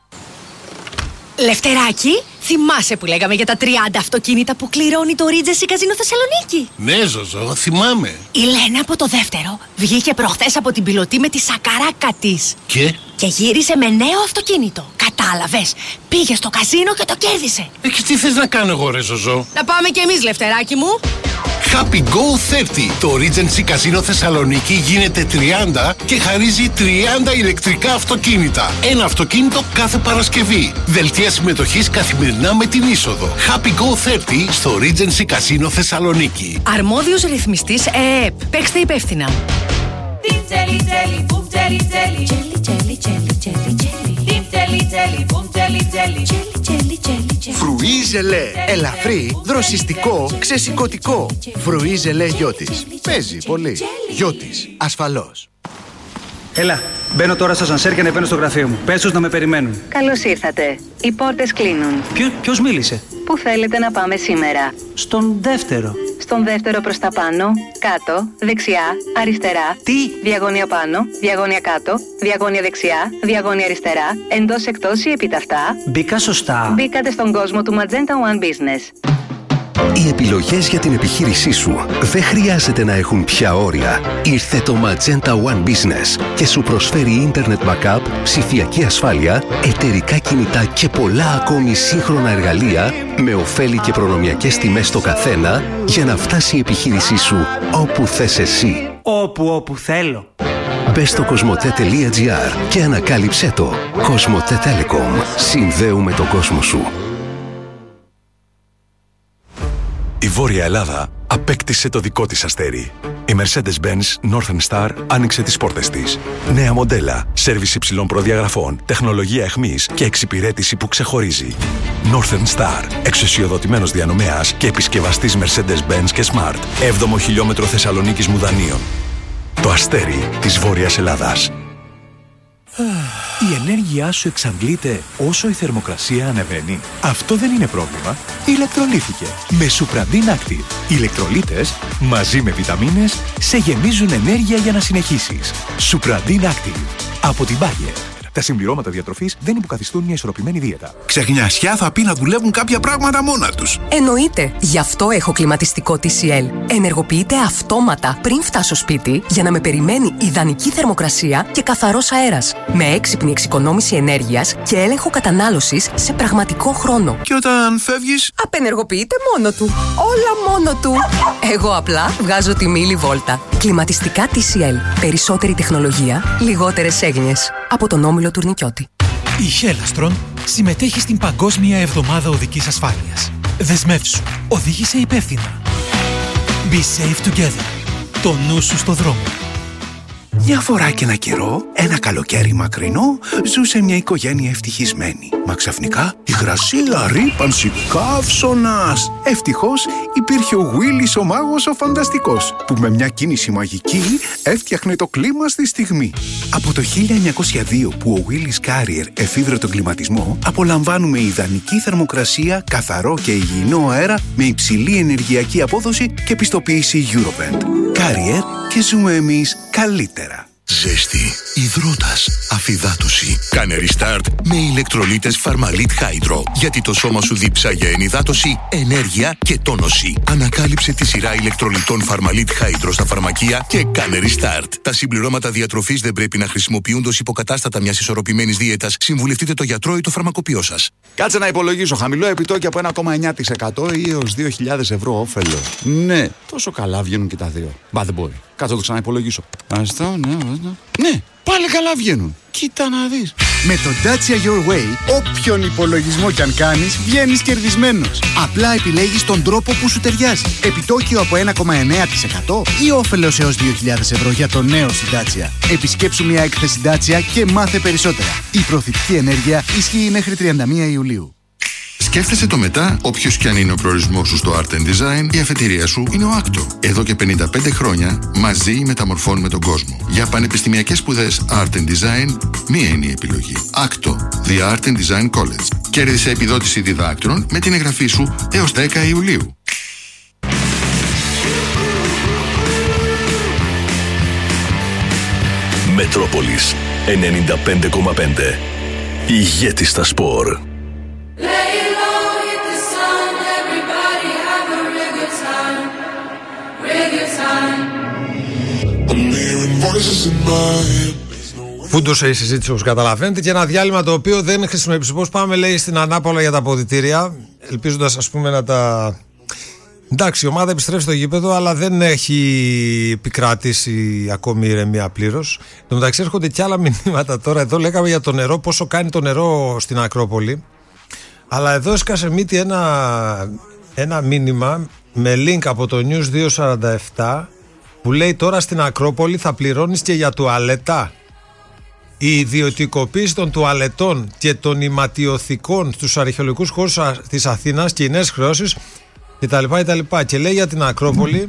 Λευτεράκι, θυμάσαι που λέγαμε για τα 30 αυτοκίνητα που κληρώνει το Regency Casino Θεσσαλονίκη? Ναι, Ζωζό, θυμάμαι. Η Λένα από το δεύτερο βγήκε προχθές από την πιλωτή με τη σακαράκα της. Και γύρισε με νέο αυτοκίνητο. Κατάλαβες, πήγε στο καζίνο και το κέρδισε. Και τι θες να κάνω εγώ, ρε Ζωζό? Να πάμε κι εμείς, Λευτεράκι μου. Happy Go 30. Το Regency Casino Θεσσαλονίκη γίνεται 30 και χαρίζει 30 ηλεκτρικά αυτοκίνητα. Ένα αυτοκίνητο κάθε Παρασκευή. Δελτία συμμετοχής καθημερινά με την είσοδο. Happy Go 30 στο Regency Casino Θεσσαλονίκη. Αρμόδιος ρυθμιστής ΕΕΠ. Παίξτε υπεύθυνα. Φρουί ζελέ. Ελαφρύ, δροσιστικό, ξεσηκωτικό. Φρουί ζελέ Γιώτης. Παίζει πολύ. Γιώτης. Ασφαλώς. Έλα, μπαίνω τώρα στο ασανσέρ και ανεβαίνω στο γραφείο μου. Πες τους να με περιμένουν. Καλώς ήρθατε. Οι πόρτες κλείνουν. Ποιος μίλησε? Πού θέλετε να πάμε σήμερα? Στον δεύτερο. Στον δεύτερο προς τα πάνω, κάτω, δεξιά, αριστερά. Τι? Διαγώνια πάνω, διαγώνια κάτω, διαγώνια δεξιά, διαγώνια αριστερά, εντός εκτός ή επιταυτά. Μπήκα σωστά. Μπήκατε στον κόσμο του Magenta One Business. Οι επιλογές για την επιχείρησή σου δεν χρειάζεται να έχουν πια όρια. Ήρθε το Magenta One Business και σου προσφέρει Internet Backup, ψηφιακή ασφάλεια, εταιρικά κινητά και πολλά ακόμη σύγχρονα εργαλεία με ωφέλη και προνομιακές τιμές στο καθένα για να φτάσει η επιχείρησή σου όπου θες εσύ. Όπου θέλω. Μπες στο cosmote.gr και ανακάλυψέ το. Cosmote Telecom. Συνδέουμε τον κόσμο σου. Η Βόρεια Ελλάδα απέκτησε το δικό της αστέρι. Η Mercedes-Benz Northern Star άνοιξε τις πόρτες της. Νέα μοντέλα, σέρβις υψηλών προδιαγραφών, τεχνολογία εχμής και εξυπηρέτηση που ξεχωρίζει. Northern Star, εξουσιοδοτημένος διανομέας και επισκευαστής Mercedes-Benz και Smart. 7ο χιλιόμετρο Θεσσαλονίκης Μουδανίων. Το αστέρι της Βόρειας Ελλάδας. Η ενέργειά σου εξαντλείται όσο η θερμοκρασία ανεβαίνει. Αυτό δεν είναι πρόβλημα. Ηλεκτρολύθηκε με Supradin Active. Οι ηλεκτρολίτες μαζί με βιταμίνες σε γεμίζουν ενέργεια για να συνεχίσεις. Supradin Active από την Bayer. Τα συμπληρώματα διατροφής δεν υποκαθιστούν μια ισορροπημένη δίαιτα. Ξεχνιασιά θα πει να δουλεύουν κάποια πράγματα μόνα τους. Εννοείται. Γι' αυτό έχω κλιματιστικό TCL. Ενεργοποιείται αυτόματα πριν φτάσω σπίτι για να με περιμένει ιδανική θερμοκρασία και καθαρός αέρας. Με έξυπνη εξοικονόμηση ενέργειας και έλεγχο κατανάλωσης σε πραγματικό χρόνο. Και όταν φεύγεις, απενεργοποιείται μόνο του. Όλα μόνο του. Εγώ απλά βγάζω τη μίλη βόλτα. Κλιματιστικά TCL. Περισσότερη τεχνολογία, λιγότερες έγνοιες. Από τον Όμιλο Τουρνικιώτη. Η Χέλαστρον συμμετέχει στην Παγκόσμια Εβδομάδα Οδικής Ασφάλειας. Δεσμεύσου. Οδήγησε υπεύθυνα. Be safe together. Το νου σου στο δρόμο. Μια φορά και ένα καιρό, ένα καλοκαίρι μακρινό, ζούσε μια οικογένεια ευτυχισμένη. Μα ξαφνικά η υγρασία, ρύπανση, καύσωνας. Ευτυχώς υπήρχε ο Willis ο μάγος ο φανταστικός, που με μια κίνηση μαγική έφτιαχνε το κλίμα στη στιγμή. Από το 1902 που ο Willis Carrier εφήβρε τον κλιματισμό, απολαμβάνουμε ιδανική θερμοκρασία, καθαρό και υγιεινό αέρα με υψηλή ενεργειακή απόδοση και πιστοποίηση Eurovent. Carrier και ζούμε εμείς καλύτερα. Ζέστη, υδρότας, αφυδάτωση. Κάνε restart με ηλεκτρολίτες Φαρμαλίτ Hydro. Γιατί το σώμα σου δίψα για ενυδάτωση, ενέργεια και τόνωση. Ανακάλυψε τη σειρά ηλεκτρολιτών Φαρμαλίτ Hydro στα φαρμακεία και κάνε restart. Τα συμπληρώματα διατροφής δεν πρέπει να χρησιμοποιούνται ως υποκατάστατα μιας ισορροπημένης δίαιτας. Συμβουλευτείτε το γιατρό ή το φαρμακοποιό σας. Κάτσε να υπολογίσω. Χαμηλό επιτόκιο από 1,9% ή έως 2.000 ευρώ όφελο. Ναι, τόσο καλά βγαίνουν και τα δύο. Μπα, δεν μπορεί. Κάτσε να το ξαναυπολογίσω. Αυτό, ναι, πάλι καλά βγαίνουν. Κοίτα να δεις. Με το Dacia Your Way, όποιον υπολογισμό κι αν κάνεις, βγαίνεις κερδισμένος. Απλά επιλέγεις τον τρόπο που σου ταιριάζει. Επιτόκιο από 1,9% ή όφελος έως 2.000 ευρώ για το νέο στη Dacia. Επισκέψου μια έκθεση Dacia και μάθε περισσότερα. Η προωθητική ενέργεια ισχύει μέχρι 31 Ιουλίου. Σκέφτεσαι το μετά, όποιος κι αν είναι ο προορισμός σου στο Art and Design, η αφετηρία σου είναι ο Acto. Εδώ και 55 χρόνια μαζί μεταμορφώνουμε τον κόσμο. Για πανεπιστημιακές σπουδές Art and Design, μία είναι η επιλογή. Acto, The Art and Design College. Κέρδισε επιδότηση διδάκτρων με την εγγραφή σου έως 10 Ιουλίου. Μετρόπολης 95,5. Ηγέτη στα σπορ. Φούντωσε η συζήτηση όπως καταλαβαίνετε και ένα διάλειμμα το οποίο δεν χρησιμοποιήσει. Πώς πάμε, λέει, στην ανάπολα για τα αποδυτήρια, ελπίζοντας ας πούμε να τα... Εντάξει, η ομάδα επιστρέφει στο γήπεδο, αλλά δεν έχει επικρατήσει ακόμη η ηρεμία πλήρως. Εν τω μεταξύ έρχονται και άλλα μηνύματα τώρα. Εδώ λέγαμε για το νερό, πόσο κάνει το νερό στην Ακρόπολη. Αλλά εδώ έσκασε μύτη ένα μήνυμα με link από το News 247 που λέει τώρα στην Ακρόπολη θα πληρώνεις και για τουαλέτα. Η ιδιωτικοποίηση των τουαλετών και των ηματιοθηκών στους αρχαιολογικούς χώρους της Αθήνας και οι νέες χρεώσεις κτλ. Και λέει για την Ακρόπολη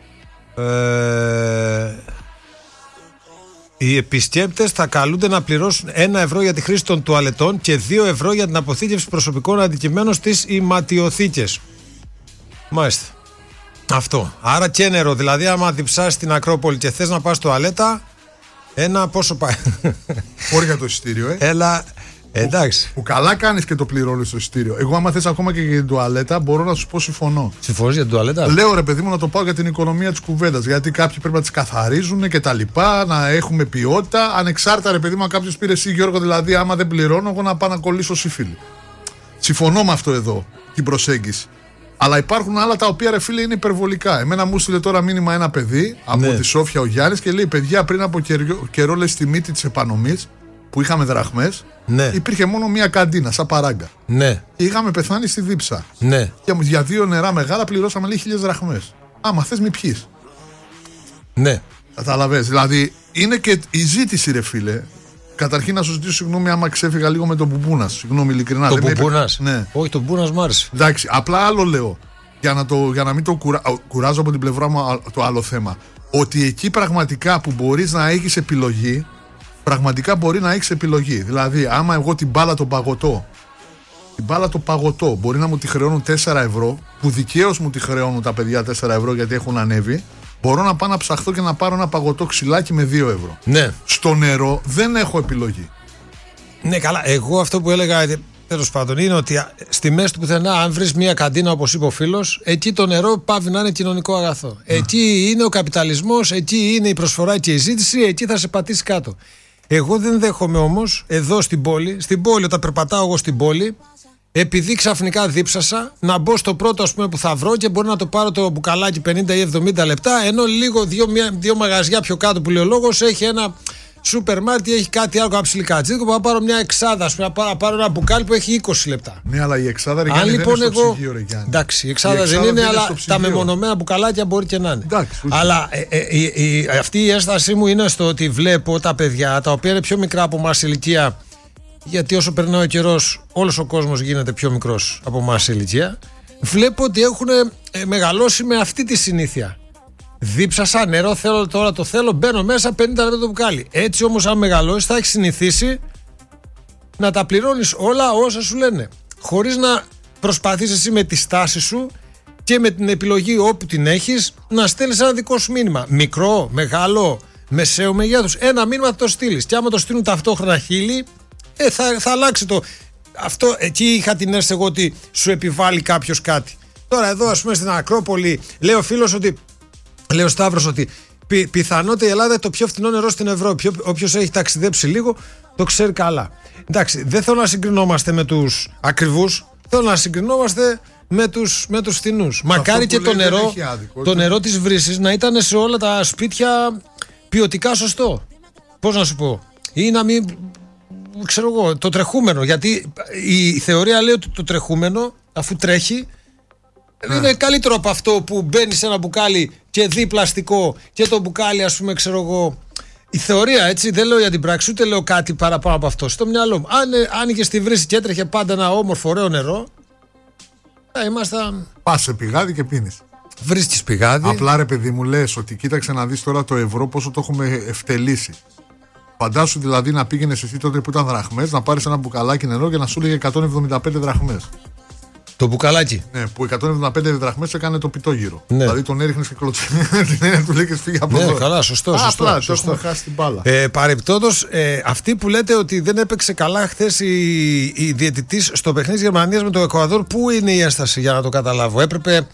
οι επισκέπτες θα καλούνται να πληρώσουν 1 ευρώ για τη χρήση των τουαλετών και 2 ευρώ για την αποθήκευση προσωπικών αντικειμένων στις ηματιοθήκες. Μάλιστα. Αυτό. Άρα και νερό. Δηλαδή, άμα διψάσεις στην Ακρόπολη και θες να πας τουαλέτα, ένα πόσο πάει. Όρια για το εισιτήριο, Έλα. Εντάξει. Που καλά κάνεις και το πληρώνεις στο εισιτήριο. Εγώ, άμα θες ακόμα και για την τουαλέτα, μπορώ να σου πω συμφωνώ. Συμφωνείς για την τουαλέτα? Λέω ρε παιδί μου να το πάω για την οικονομία της κουβέντας. Γιατί κάποιοι πρέπει να τις καθαρίζουν και τα λοιπά, να έχουμε ποιότητα. Ανεξάρτητα, ρε παιδί μου, αν κάποιος πήρε εσύ, Γιώργο, δηλαδή, άμα δεν πληρώνω, εγώ να πάω να κολλήσω σύφυλλη. Συμφωνώ με αυτό εδώ, την προσέγγιση. Αλλά υπάρχουν άλλα τα οποία, ρε φίλε, είναι υπερβολικά. Εμένα μου στείλε τώρα μήνυμα ένα παιδί από τη Σόφια ο Γιάννης και λέει: παιδιά, πριν από καιρό, λέει, στη μύτη της επανομής που είχαμε δραχμές, υπήρχε μόνο μία καντίνα, σαν παράγκα. Ναι. Και είχαμε πεθάνει στη δίψα. Ναι. Και για 2 νερά μεγάλα πληρώσαμε, λέει, 1.000 δραχμές. Άμα θες, μη πιείς. Ναι. Καταλαβαίνεις. Δηλαδή, είναι και η ζήτηση, ρε φίλε. Καταρχήν να σου ζητήσω συγγνώμη άμα ξέφυγα λίγο με τον Μπουμπούνας. Συγγνώμη, ειλικρινά. Το Μπουμπούνας? Ναι. Όχι, το Μπουμπούνας μου άρεσε. Εντάξει, απλά άλλο λέω. Για να μην το κουράζω από την πλευρά μου το άλλο θέμα. Ότι εκεί πραγματικά που μπορείς να έχεις επιλογή, πραγματικά μπορεί να έχεις επιλογή. Δηλαδή, άμα εγώ την μπάλα το παγωτό μπορεί να μου τη χρεώνουν 4 ευρώ, που δικαίως μου τη χρεώνουν τα παιδιά 4 ευρώ γιατί έχουν ανέβει, μπορώ να πάω να ψαχθώ και να πάρω ένα παγωτό ξυλάκι με 2 ευρώ. Ναι. Στο νερό δεν έχω επιλογή. Ναι, καλά. Εγώ αυτό που έλεγα, τέλος πάντων, είναι ότι στη μέση του πουθενά, αν βρεις μια καντίνα, όπως είπε ο φίλος, εκεί το νερό πάβει να είναι κοινωνικό αγαθό. Εκεί είναι ο καπιταλισμός, εκεί είναι η προσφορά και η ζήτηση, εκεί θα σε πατήσει κάτω. Εγώ δεν δέχομαι όμως εδώ στην πόλη, όταν περπατάω εγώ στην πόλη, επειδή ξαφνικά δίψασα, να μπω στο πρώτο, ας πούμε, που θα βρω και μπορεί να το πάρω το μπουκαλάκι 50 ή 70 λεπτά, ενώ λίγο δύο μαγαζιά πιο κάτω που λέει ο λόγος έχει ένα σούπερ μάρκετ έχει κάτι άλλο καψιλικατζίδικο που θα πάρω μια εξάδα, ας πούμε, να πάρω ένα μπουκάλι που έχει 20 λεπτά. Ναι, αλλά η εξάδα, ρε Γιάννη, λοιπόν, δεν είναι στο ψυγείο, ρε Γιάννη. Εντάξει, η εξάδα δεν είναι, αλλά τα μεμονωμένα μπουκαλάκια μπορεί και να είναι. Εντάξει, αλλά αυτή η ένστασή μου είναι στο ότι βλέπω τα παιδιά τα οποία είναι πιο μικρά από εμάς ηλικία, γιατί όσο περνάει ο καιρός όλος ο κόσμος γίνεται πιο μικρός από εμάς ηλικία. Βλέπω ότι έχουν μεγαλώσει με αυτή τη συνήθεια. Δίψασα νερό, θέλω τώρα, το θέλω, μπαίνω μέσα 50 λεπτά το μπουκάλι. Έτσι όμως, αν μεγαλώσεις, θα έχεις συνηθίσει να τα πληρώνεις όλα όσα σου λένε. Χωρίς να προσπαθείς εσύ με τη στάση σου και με την επιλογή όπου την έχεις να στέλνεις ένα δικό σου μήνυμα. Μικρό, μεγάλο, μεσαίο μεγέθους. Ένα μήνυμα θα το στείλεις. Και άμα το στείλουν ταυτόχρονα χίλιοι, θα αλλάξει το. Αυτό, εκεί είχα την αίσθηση εγώ ότι σου επιβάλλει κάποιος κάτι. Τώρα εδώ, ας πούμε, στην Ακρόπολη, λέει ο φίλος ότι. Λέει ο Σταύρος ότι πιθανότητα η Ελλάδα είναι το πιο φθηνό νερό στην Ευρώπη. Όποιος έχει ταξιδέψει λίγο το ξέρει καλά. Εντάξει, δεν θέλω να συγκρινόμαστε με τους ακριβούς, θέλω να συγκρινόμαστε με τους φθηνούς. Μακάρι και το νερό της Βρύσης να ήταν σε όλα τα σπίτια ποιοτικά σωστό. Πώς να σου πω, ή να μην, ξέρω εγώ, το τρεχούμενο. Γιατί η θεωρία λέει ότι το τρεχούμενο, αφού τρέχει, είναι καλύτερο από αυτό που μπαίνει σε ένα μπουκάλι και δει πλαστικό και το μπουκάλι, ας πούμε, ξέρω εγώ. Η θεωρία, έτσι, δεν λέω για την πράξη, ούτε λέω κάτι παραπάνω από αυτό. Στο μυαλό μου, αν άνοιγε στη Βρύση και έτρεχε πάντα ένα όμορφο, ωραίο νερό, θα ήμασταν. Πας σε πηγάδι και πίνεις. Βρίσκεις πηγάδι. Απλά, ρε παιδί μου, λες ότι κοίταξε να δεις τώρα το ευρώ πόσο το έχουμε ευτελίσει. Φαντάσου δηλαδή να πήγαινες εσύ τότε που ήταν δραχμές, να πάρεις ένα μπουκαλάκι νερό και να σου λέγε 175 δραχμές. Το μπουκαλάκι. Ναι, που 175 δραχμές έκανε το πιτόγυρο. Ναι. Δηλαδή τον έριχνες και κλωτσίνες. Την έννοια του λέγες φύγε από εδώ. Ναι, καλά, σωστό. Απλά το έχουμε χάσει την μπάλα. Παρεπτόντως, αυτοί που λέτε ότι δεν έπαιξε καλά χθες η διαιτητής στο παιχνίδι της Γερμανίας με το Εκουαδόρ, πού είναι η ένσταση για να το καταλάβω? Έπρεπε.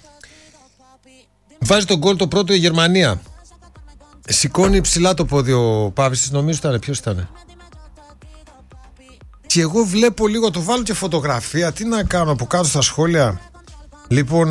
Βάζει τον γκολ το πρώτο η Γερμανία. Σηκώνει ψηλά το πόδι ο Πάβης, νομίζω ήταν. Ποιος ήταν? Και εγώ βλέπω λίγο, το βάλω και φωτογραφία. Τι να κάνω από κάτω στα σχόλια. Λοιπόν,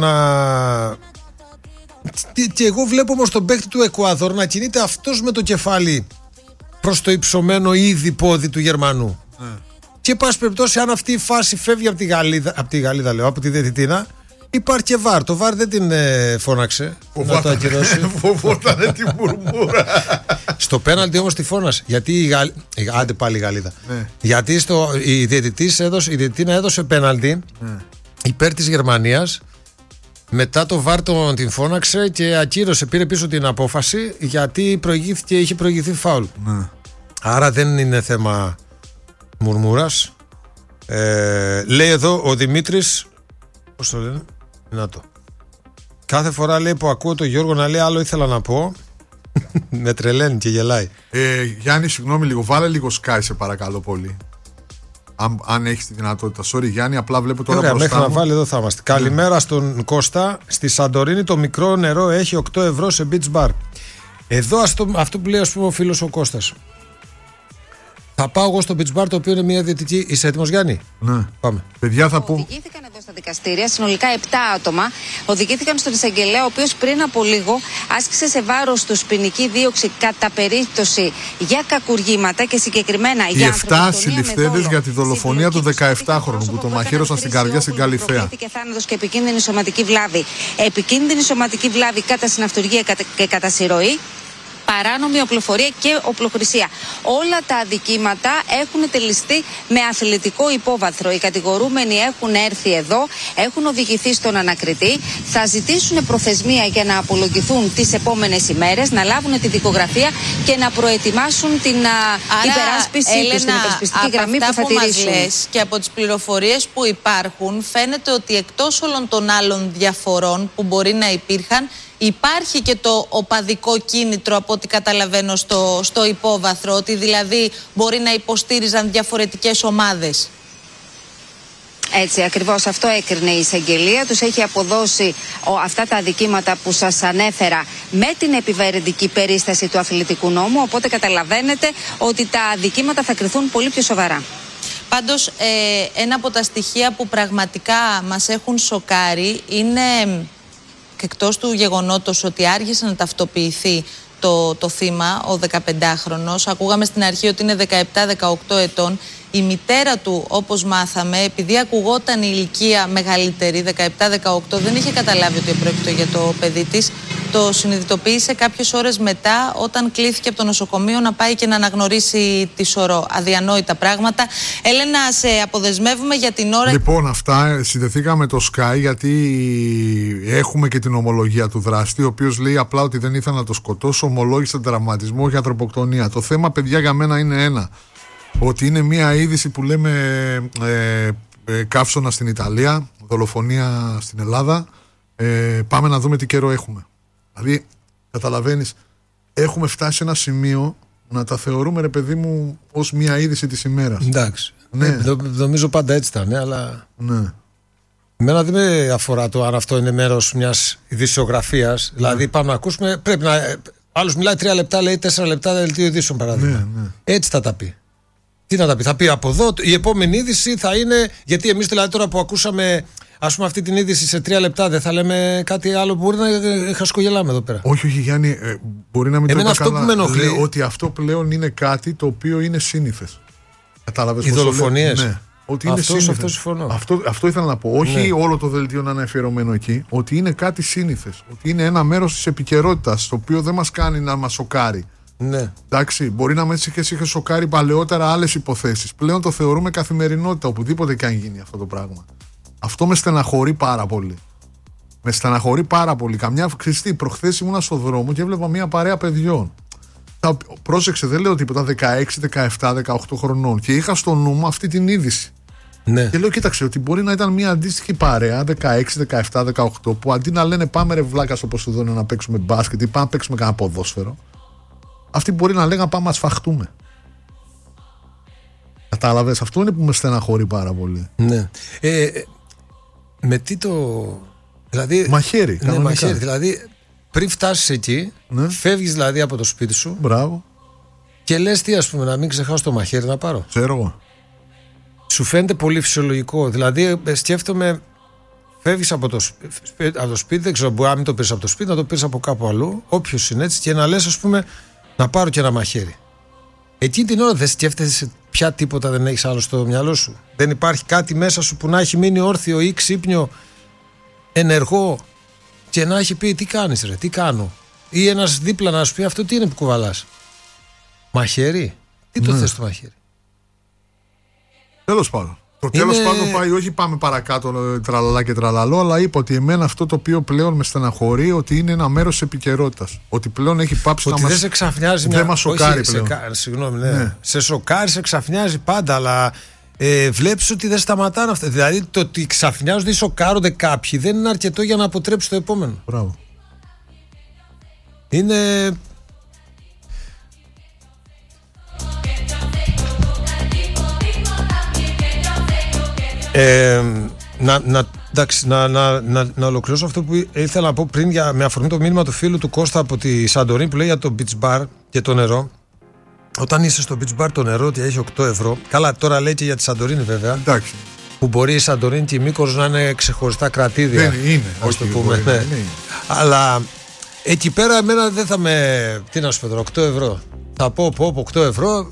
και εγώ βλέπω όμως τον παίκτη του Εκουαδόρ να κινείται αυτός με το κεφάλι προς το υψωμένο ήδη πόδι του Γερμανού. Και πάση περιπτώσει, αν αυτή η φάση φεύγει από τη Γαλλίδα, λέω, από τη διαιτητήνα, υπάρχει και βάρ. Το βάρ δεν την φώναξε να το ακυρώσει. Φοβότανε τη μουρμούρα. Στο πέναλτι όμως τη φώνασε. Γιατί άντε πάλι η Γαλλίδα. Ναι. Γιατί η διαιτητήνα έδωσε πέναλτι υπέρ της Γερμανίας. Μετά το βάρ την φώναξε και ακύρωσε. Πήρε πίσω την απόφαση γιατί είχε προηγηθεί φάουλ. Ναι. Άρα δεν είναι θέμα μουρμούρας. Λέει εδώ ο Δημήτρης. Πώς το λένε? Να το. Κάθε φορά, λέει, που ακούω τον Γιώργο να λέει άλλο ήθελα να πω, με τρελαίνει και γελάει. Γιάννη, συγγνώμη λίγο, βάλε λίγο Sky σε παρακαλώ πολύ. Αν έχεις τη δυνατότητα. Sorry Γιάννη, απλά βλέπω τώρα μπροστά μου. Μέχρι να βάλει εδώ θα είμαστε. Καλημέρα στον Κώστα. Στη Σαντορίνη το μικρό νερό έχει 8 ευρώ σε beach bar. Εδώ αυτό που λέει, ας πούμε, ο φίλος ο Κώστας. Θα πάω εγώ στο beach bar, το οποίο είναι μια διαιτητική. Είσαι έτοιμος, Γιάννη? Ναι. Πάμε. Παιδιά, θα πούμε. Οδηγήθηκαν εδώ στα δικαστήρια, συνολικά 7 άτομα. Οδηγήθηκαν στον εισαγγελέα, ο οποίος πριν από λίγο άσκησε σε βάρος τους ποινική δίωξη κατά περίπτωση για κακουργήματα και συγκεκριμένα για οι 7 συλληφθέντες για τη δολοφονία του 17χρονου που τον μαχαίρωσαν στην καρδιά στην Καλιφαία. Προκλήθηκε θάνατος και επικίνδυνη σωματική βλάβη. Επικίνδυνη σωματική βλάβη κατά συναυτουργία και κατά συρροή. Παράνομη οπλοφορία και οπλοχρησία. Όλα τα αδικήματα έχουν τελειστεί με αθλητικό υπόβαθρο. Οι κατηγορούμενοι έχουν έρθει εδώ, έχουν οδηγηθεί στον ανακριτή, θα ζητήσουν προθεσμία για να απολογηθούν τις επόμενες ημέρες, να λάβουν τη δικογραφία και να προετοιμάσουν την υπεράσπιση τους, την υπερασπιστική γραμμή που θα τηρήσουν. Και από τις πληροφορίες που υπάρχουν, φαίνεται ότι εκτός όλων των άλλων διαφορών που μπορεί να υπήρχαν, υπάρχει και το οπαδικό κίνητρο, από ό,τι καταλαβαίνω, στο υπόβαθρο, ότι δηλαδή μπορεί να υποστήριζαν διαφορετικές ομάδες. Έτσι, ακριβώς αυτό έκρινε η εισαγγελία. Τους έχει αποδώσει αυτά τα αδικήματα που σας ανέφερα με την επιβαρυντική περίσταση του αθλητικού νόμου, οπότε καταλαβαίνετε ότι τα αδικήματα θα κριθούν πολύ πιο σοβαρά. Πάντως, ένα από τα στοιχεία που πραγματικά μας έχουν σοκάρει είναι... Και εκτός του γεγονότος ότι άργησε να ταυτοποιηθεί το θύμα, ο 15χρονος. Ακούγαμε στην αρχή ότι είναι 17-18 ετών. Η μητέρα του, όπως μάθαμε, επειδή ακουγόταν η ηλικία μεγαλύτερη, 17-18, δεν είχε καταλάβει ότι πρόκειται για το παιδί της. Το συνειδητοποίησε κάποιες ώρες μετά, όταν κλήθηκε από το νοσοκομείο να πάει και να αναγνωρίσει τη σωρό. Αδιανόητα πράγματα. Έλενα, σε αποδεσμεύουμε για την ώρα. Λοιπόν, αυτά συνδεθήκαμε με το Sky, γιατί έχουμε και την ομολογία του δράστη, ο οποίος λέει απλά ότι δεν ήθελα να το σκοτώσω, ομολόγησε τραυματισμό και ανθρωποκτονία. Το θέμα, παιδιά, για μένα είναι ένα. Ότι είναι μια είδηση που λέμε καύσωνα στην Ιταλία, δολοφονία στην Ελλάδα. Πάμε να δούμε τι καιρό έχουμε. Δηλαδή, καταλαβαίνεις, έχουμε φτάσει σε ένα σημείο να τα θεωρούμε, ρε παιδί μου, ως μια είδηση της ημέρας. Εντάξει. Ναι. Νομίζω πάντα έτσι ήταν, αλλά. Ναι. Εμένα δεν με αφορά το αν αυτό είναι μέρος μιας ειδησιογραφίας. Δηλαδή, πάμε να ακούσουμε. Πρέπει να. Άλλος μιλάει 3 λεπτά, λέει 4 λεπτά δελτίο ειδήσεων, παράδειγμα. Ναι. Έτσι θα τα πει. Τι να τα πει, θα πει από εδώ. Η επόμενη είδηση θα είναι. Γιατί εμείς δηλαδή τώρα που ακούσαμε, ας πούμε, αυτή την είδηση σε 3 λεπτά, δεν θα λέμε κάτι άλλο που μπορεί να χασκογελάμε εδώ πέρα. Όχι, Γιάννη, μπορεί να μην το αυτό που με ενοχλεί. Ότι αυτό πλέον είναι κάτι το οποίο είναι σύνηθες. Κατάλαβες? Οι δολοφονίες. Ναι. Ότι είναι σύνηθες. Αυτό συμφωνώ. Αυτό ήθελα να πω. Όχι όλο το δελτίο να είναι αφιερωμένο εκεί. Ότι είναι κάτι σύνηθες. Ότι είναι ένα μέρος της επικαιρότητας, το οποίο δεν μας κάνει να μας σοκάρει. Ναι. Εντάξει, μπορεί να με είχε σοκάρει παλαιότερα άλλες υποθέσεις. Πλέον το θεωρούμε καθημερινότητα, οπουδήποτε και αν γίνει αυτό το πράγμα. Αυτό με στεναχωρεί πάρα πολύ. Με στεναχωρεί πάρα πολύ. Καμιά χρηστή, προχθές ήμουνα στο δρόμο και έβλεπα μια παρέα παιδιών. Πρόσεξε, δεν λέω τίποτα, 16, 17, 18 χρονών. Και είχα στο νου μου αυτή την είδηση. Ναι. Και λέω, κοίταξε, ότι μπορεί να ήταν μια αντίστοιχη παρέα 16, 17, 18, που αντί να λένε πάμε ρε βλάκα στο Ποσειδόνιο να παίξουμε μπάσκετ ή πάμε να παίξουμε κανένα ποδόσφαιρο, αυτοί μπορεί να λέγανε πάμε να σφαχτούμε. Κατάλαβες, αυτό είναι που με στεναχωρεί πάρα πολύ. Ναι. Με τι το. Δηλαδή. Μαχαίρι. Ναι, μαχαίρι. Δηλαδή, πριν φτάσεις εκεί, φεύγεις δηλαδή από το σπίτι σου. Μπράβο. Και λες τι, ας πούμε, να μην ξεχάσω το μαχαίρι να πάρω. Ξέρω εγώ. Σου φαίνεται πολύ φυσιολογικό. Δηλαδή, σκέφτομαι, φεύγεις από το σπίτι, δεν ξέρω, μπορεί να μην το πήρες από το σπίτι, να το πήρες από κάπου αλλού, όποιος είναι έτσι, και να λες, ας πούμε, να πάρω και ένα μαχαίρι. Εκείνη την ώρα δεν σκέφτεσαι πια τίποτα, δεν έχεις άλλο στο μυαλό σου. Δεν υπάρχει κάτι μέσα σου που να έχει μείνει όρθιο ή ξύπνιο, ενεργό, και να έχει πει τι κάνεις ρε, τι κάνω. Ή ένας δίπλα να σου πει αυτό τι είναι που κουβαλάς. Μαχαίρι. Τι το θες το μαχαίρι. Τέλος πάντων. Το τέλος πάντων πάει, όχι πάμε παρακάτω τραλαλά και τραλαλό, αλλά είπα ότι εμένα αυτό το οποίο πλέον με στεναχωρεί ότι είναι ένα μέρος της επικαιρότητας. Ότι πλέον έχει πάψει ότι να δεν σε ξαφνιάζει δεν μας σοκάρει πλέον. Συγγνώμη, ναι. Σε σοκάρει, σε ξαφνιάζει πάντα, αλλά βλέπεις ότι δεν σταματάνε αυτά. Δηλαδή το ότι ξαφνιάζονται ή σοκάρονται κάποιοι δεν είναι αρκετό για να αποτρέψει το επόμενο. Μπράβο. Είναι. Να ολοκληρώσω αυτό που ήθελα να πω πριν με αφορμή το μήνυμα του φίλου του Κώστα από τη Σαντορίνη που λέει για το beach bar και το νερό. Όταν είσαι στο beach bar το νερό ότι έχει 8 ευρώ. Καλά, τώρα λέει και για τη Σαντορίνη βέβαια. Εντάξει. Που μπορεί η Σαντορίνη και η Μύκονος να είναι ξεχωριστά κρατήδια. Δεν είναι. Ας το πούμε. Ναι. Αλλά εκεί πέρα εμένα δεν θα με. Τι να σου πω τώρα, 8 ευρώ. Θα πω 8 ευρώ.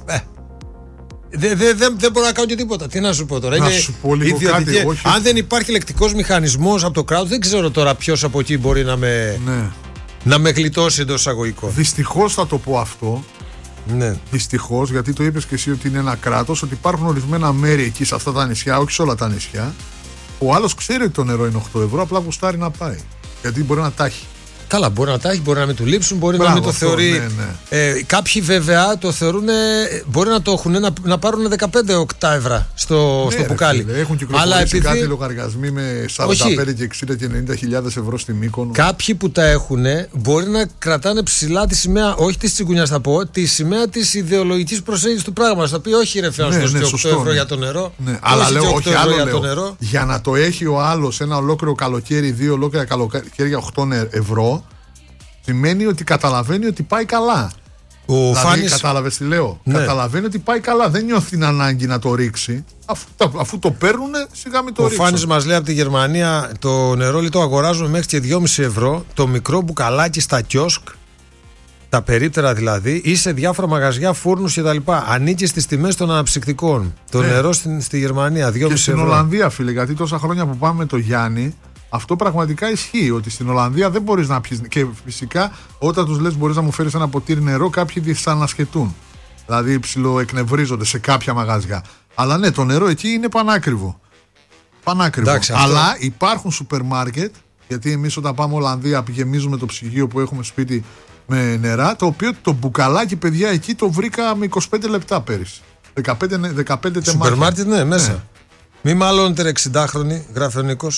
Δεν μπορώ να κάνω και τίποτα. Τι να σου πω τώρα. Να σου πω λίγο κάτι, όχι. Αν δεν υπάρχει λεκτικός μηχανισμός από το κράτος, δεν ξέρω τώρα ποιος από εκεί μπορεί να με γλιτώσει εντός εισαγωγικών. Δυστυχώς θα το πω αυτό. Ναι. Δυστυχώς, γιατί το είπες και εσύ ότι είναι ένα κράτος, ότι υπάρχουν ορισμένα μέρη εκεί σε αυτά τα νησιά, όχι σε όλα τα νησιά. Ο άλλος ξέρει ότι το νερό είναι 8 ευρώ, απλά γουστάρει να πάει. Γιατί μπορεί να τα έχει. Καλά, μπορεί να τα έχει, μπορεί να μην του λείψουν, μπορεί να μην το θεωρεί. Ναι. Κάποιοι βέβαια το θεωρούν, μπορεί να το έχουν, να πάρουν 15 οκτάευρα στο πουκάλι. Έχουν κυκλοφορήσει κάτι λογαριασμοί με 45 και 60 και 90.000 ευρώ στη Μύκονο. Κάποιοι που τα έχουν μπορεί να κρατάνε ψηλά τη σημαία, όχι τη τσιγκουνιάς θα πω, τη σημαία τη ιδεολογικής προσέγγισης του πράγματος. Θα πει όχι ρε φίλε, 8 ευρώ για το νερό. Ναι. Αλλά λέω όχι άλλο για το νερό. Για να το έχει ο άλλος ένα ολόκληρο καλοκαίρι, 2 ολόκληρα καλοκαίρια 8 ευρώ. Σημαίνει ότι καταλαβαίνει ότι πάει καλά. Δηλαδή, κατάλαβες τι λέω. Ναι. Καταλαβαίνει ότι πάει καλά. Δεν νιώθει την ανάγκη να το ρίξει. Αφού το παίρνουν, σιγά μην το ρίξουν. Ο Φάνης μας λέει από τη Γερμανία το νερό το αγοράζουμε μέχρι και 2,5 ευρώ. Το μικρό μπουκαλάκι στα κιόσκ τα περίπτερα δηλαδή, ή σε διάφορα μαγαζιά, φούρνους κτλ. Ανήκει στις τιμές των αναψυκτικών. Το νερό στη Γερμανία, 2,5 ευρώ. Και στην Ολλανδία, φίλε, γιατί τόσα χρόνια που πάμε με το Γιάννη, αυτό πραγματικά ισχύει. Ότι στην Ολλανδία δεν μπορείς να πιεις. Και φυσικά, όταν τους λες μπορείς να μου φέρεις ένα ποτήρι νερό, κάποιοι δυσανασχετούν. Δηλαδή ψιλοεκνευρίζονται σε κάποια μαγαζιά. Αλλά ναι, το νερό εκεί είναι πανάκριβο. Πανάκριβο. Εντάξει, αλλά υπάρχουν σούπερ μάρκετ, γιατί εμείς όταν πάμε Ολλανδία γεμίζουμε το ψυγείο που έχουμε σπίτι με νερά, το οποίο το μπουκαλάκι, παιδιά, εκεί το βρήκα με 25 λεπτά πέρυσι. 15 τεμάχια. Σούπερ μάρκετ, ναι, μέσα. Ναι. Μη μαλώνετε 60χρονοι, γράφει ο Νίκος.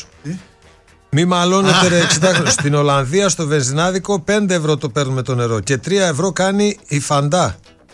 Μη μαλώνετε 60χρονοι. Στην Ολλανδία στο βενζινάδικο 5 ευρώ το παίρνουμε το νερό και 3 ευρώ κάνει η Φαντά.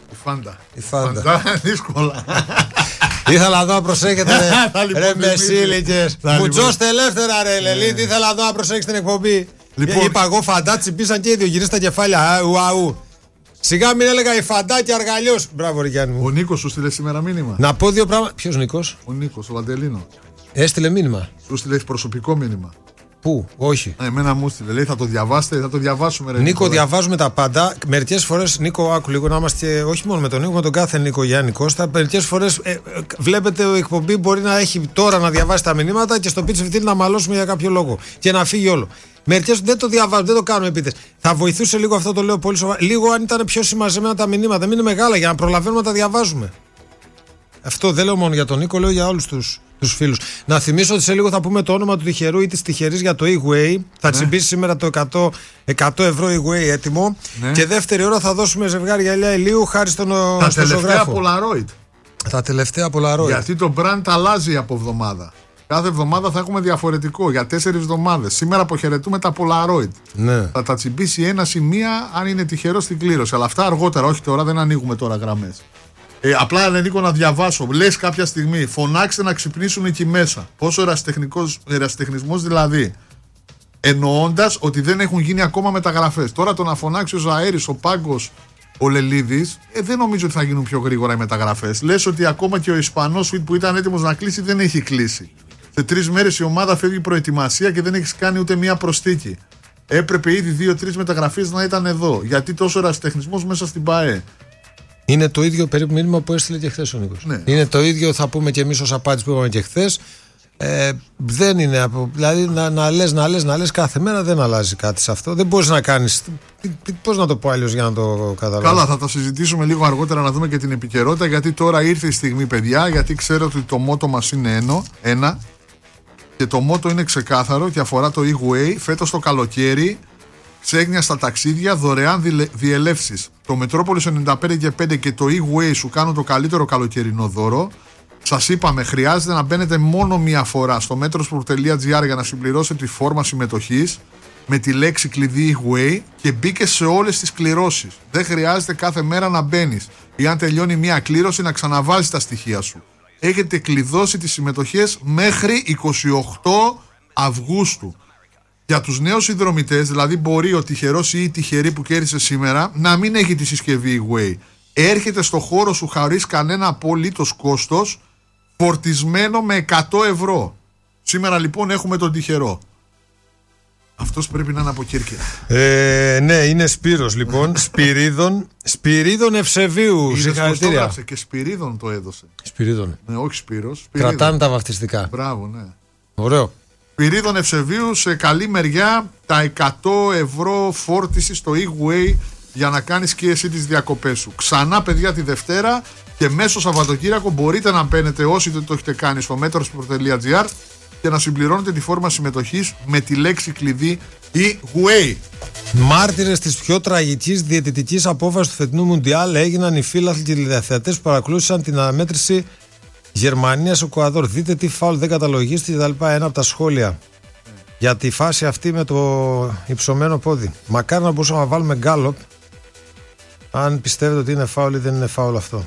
Η Φαντά. Δύσκολα. Ήθελα εδώ να προσέχετε ρε μεσήλικες. Μουτζώστε ελεύθερα ρε Λελίδη. Ήθελα εδώ να προσέχεις την εκπομπή. Είπα εγώ Φαντά, τσιπήσαν και οι δύο, γυρίστα κεφάλια. Ουαου. Σιγά μην έλεγα η Φαντά και αργαλιός. Μπράβο ρε Γιάννη μου. Ο Νίκος σου στείλε σήμερα μήνυμα. Να πω δύο πράγματα. Ποιος Νίκος? Ο Νίκος, ο Βαντελίνο. Έστειλε μήνυμα. Σου στείλε προσωπικό μήνυμα. Πού, όχι. Εμένα μου στείλε. Λέει θα το διαβάσετε, θα το διαβάσουμε. Ρε, Νίκο, διαβάζουμε τα πάντα. Μερικές φορές, Νίκο, άκου λίγο να είμαστε όχι μόνο με τον Νίκο, με τον κάθε Νίκο Γιάννη Κώστα. Μερικές φορές βλέπετε η εκπομπή μπορεί να έχει τώρα να διαβάσει τα μηνύματα και στο πίτσι φυτίλ να μαλώσουμε για κάποιο λόγο και να φύγει όλο. Μερικές δεν το διαβάζουν, δεν το κάνουμε επίτες. Θα βοηθούσε λίγο, αυτό το λέω πολύ σοβαρά. Λίγο αν ήταν πιο συμμαζεμένα τα μηνύματα. Δεν είναι μεγάλα για να προλαβαίνουμε να τα διαβάζουμε. Αυτό δεν λέω μόνο για τον Νίκο, λέω για όλους τους φίλους. Να θυμίσω ότι σε λίγο θα πούμε το όνομα του τυχερού ή της τυχερής για το e-way. Θα τσιμπήσει σήμερα το 100 ευρώ e-way έτοιμο. Ναι. Και δεύτερη ώρα θα δώσουμε ζευγάρι γυαλιά ηλίου χάρη στον ζωγράφο. Τα τελευταία Polaroid. Τα τελευταία Polaroid. Γιατί το brand αλλάζει από εβδομάδα. Κάθε εβδομάδα θα έχουμε διαφορετικό για 4 εβδομάδες. Σήμερα αποχαιρετούμε τα Polaroid. Ναι. Θα τα τσιμπήσει ένα ή μία αν είναι τυχερό στην κλήρωση. Αλλά αυτά αργότερα, όχι τώρα, δεν ανοίγουμε τώρα γραμμές. Απλά Νίκο να διαβάσω. Λες κάποια στιγμή, φωνάξτε να ξυπνήσουν εκεί μέσα. Πόσο ερασιτεχνισμός δηλαδή. Εννοώντας ότι δεν έχουν γίνει ακόμα μεταγραφές. Τώρα το να φωνάξει ο Ζαέρης, ο Πάγκος, ο Λελίδης, δεν νομίζω ότι θα γίνουν πιο γρήγορα οι μεταγραφές. Λες ότι ακόμα και ο Ισπανός που ήταν έτοιμος να κλείσει δεν έχει κλείσει. Σε 3 μέρες η ομάδα φεύγει προετοιμασία και δεν έχει κάνει ούτε μία προσθήκη. Έπρεπε ήδη 2-3 μεταγραφές να ήταν εδώ. Γιατί τόσο ερασιτεχνισμός μέσα στην ΠΑΕ. Είναι το ίδιο περίπου μήνυμα που έστειλε και χθες ο Νίκος. Ναι. Είναι το ίδιο, θα πούμε και εμείς ως απάντηση που είπαμε και χθες. Δεν είναι. Δηλαδή να λες κάθε μέρα δεν αλλάζει κάτι σε αυτό. Δεν μπορείς να κάνεις. Πώς να το πω αλλιώς για να το καταλάβεις. Καλά, θα το συζητήσουμε λίγο αργότερα να δούμε και την επικαιρότητα. Γιατί τώρα ήρθε η στιγμή, παιδιά. Γιατί ξέρω ότι το μότο μας είναι ένα. Και το μότο είναι ξεκάθαρο και αφορά το e-way. Φέτος το καλοκαίρι. Ξέγνια στα ταξίδια, δωρεάν διελεύσεις. Το Μετρόπολης 95 και 5 και το e-way σου κάνουν το καλύτερο καλοκαιρινό δώρο. Σας είπαμε, χρειάζεται να μπαίνετε μόνο μία φορά στο metrosport.gr για να συμπληρώσετε τη φόρμα συμμετοχής με τη λέξη κλειδί e-way και μπήκε σε όλες τις κληρώσεις. Δεν χρειάζεται κάθε μέρα να μπαίνεις ή αν τελειώνει μία κλήρωση να ξαναβάζεις τα στοιχεία σου. Έχετε κλειδώσει τις συμμετοχές μέχρι 28 Αυγούστου. Για τους νέους συνδρομητές, δηλαδή μπορεί ο τυχερός ή η τυχερή που κέρδισε σήμερα να μην έχει τη συσκευή e-way. Έρχεται στο χώρο σου χωρίς κανένα απολύτως κόστος, φορτισμένο με 100 ευρώ. Σήμερα λοιπόν έχουμε τον τυχερό. Αυτός πρέπει να είναι από Κέρκυρα. Ναι, είναι Σπύρος λοιπόν. Σπυρίδων Ευσεβίου. Συγχαρητήρια. Και Σπυρίδων το έδωσε. Σπυρίδων. Ναι, όχι Σπύρος. Κρατάνε τα βαφτιστικά. Μπράβο, ναι. Ωραίο. Σπυρίδων Ευσεβίου σε καλή μεριά, τα 100 ευρώ φόρτιση στο e-way για να κάνεις και εσύ τις διακοπές σου. Ξανά, παιδιά, τη Δευτέρα και μέσω Σαββατοκύριακο μπορείτε να μπαίνετε όσοι δεν το έχετε κάνει στο metrosport.gr και να συμπληρώνετε τη φόρμα συμμετοχής με τη λέξη κλειδί e-way. Μάρτυρες της πιο τραγικής διαιτητικής απόφασης του φετινού Μουντιάλ έγιναν οι φίλαθλοι και οι τηλεθεατές που παρακολούθησαν την αναμέτρηση Γερμανίας-Εκουαδόρ. Δείτε τι φάουλ δεν καταλογίστηκε και τα λοιπά. Ένα από τα σχόλια για τη φάση αυτή με το υψωμένο πόδι. Μακάρι να μπορούσαμε να βάλουμε γκάλοπ αν πιστεύετε ότι είναι φάουλ ή δεν είναι φάουλ αυτό.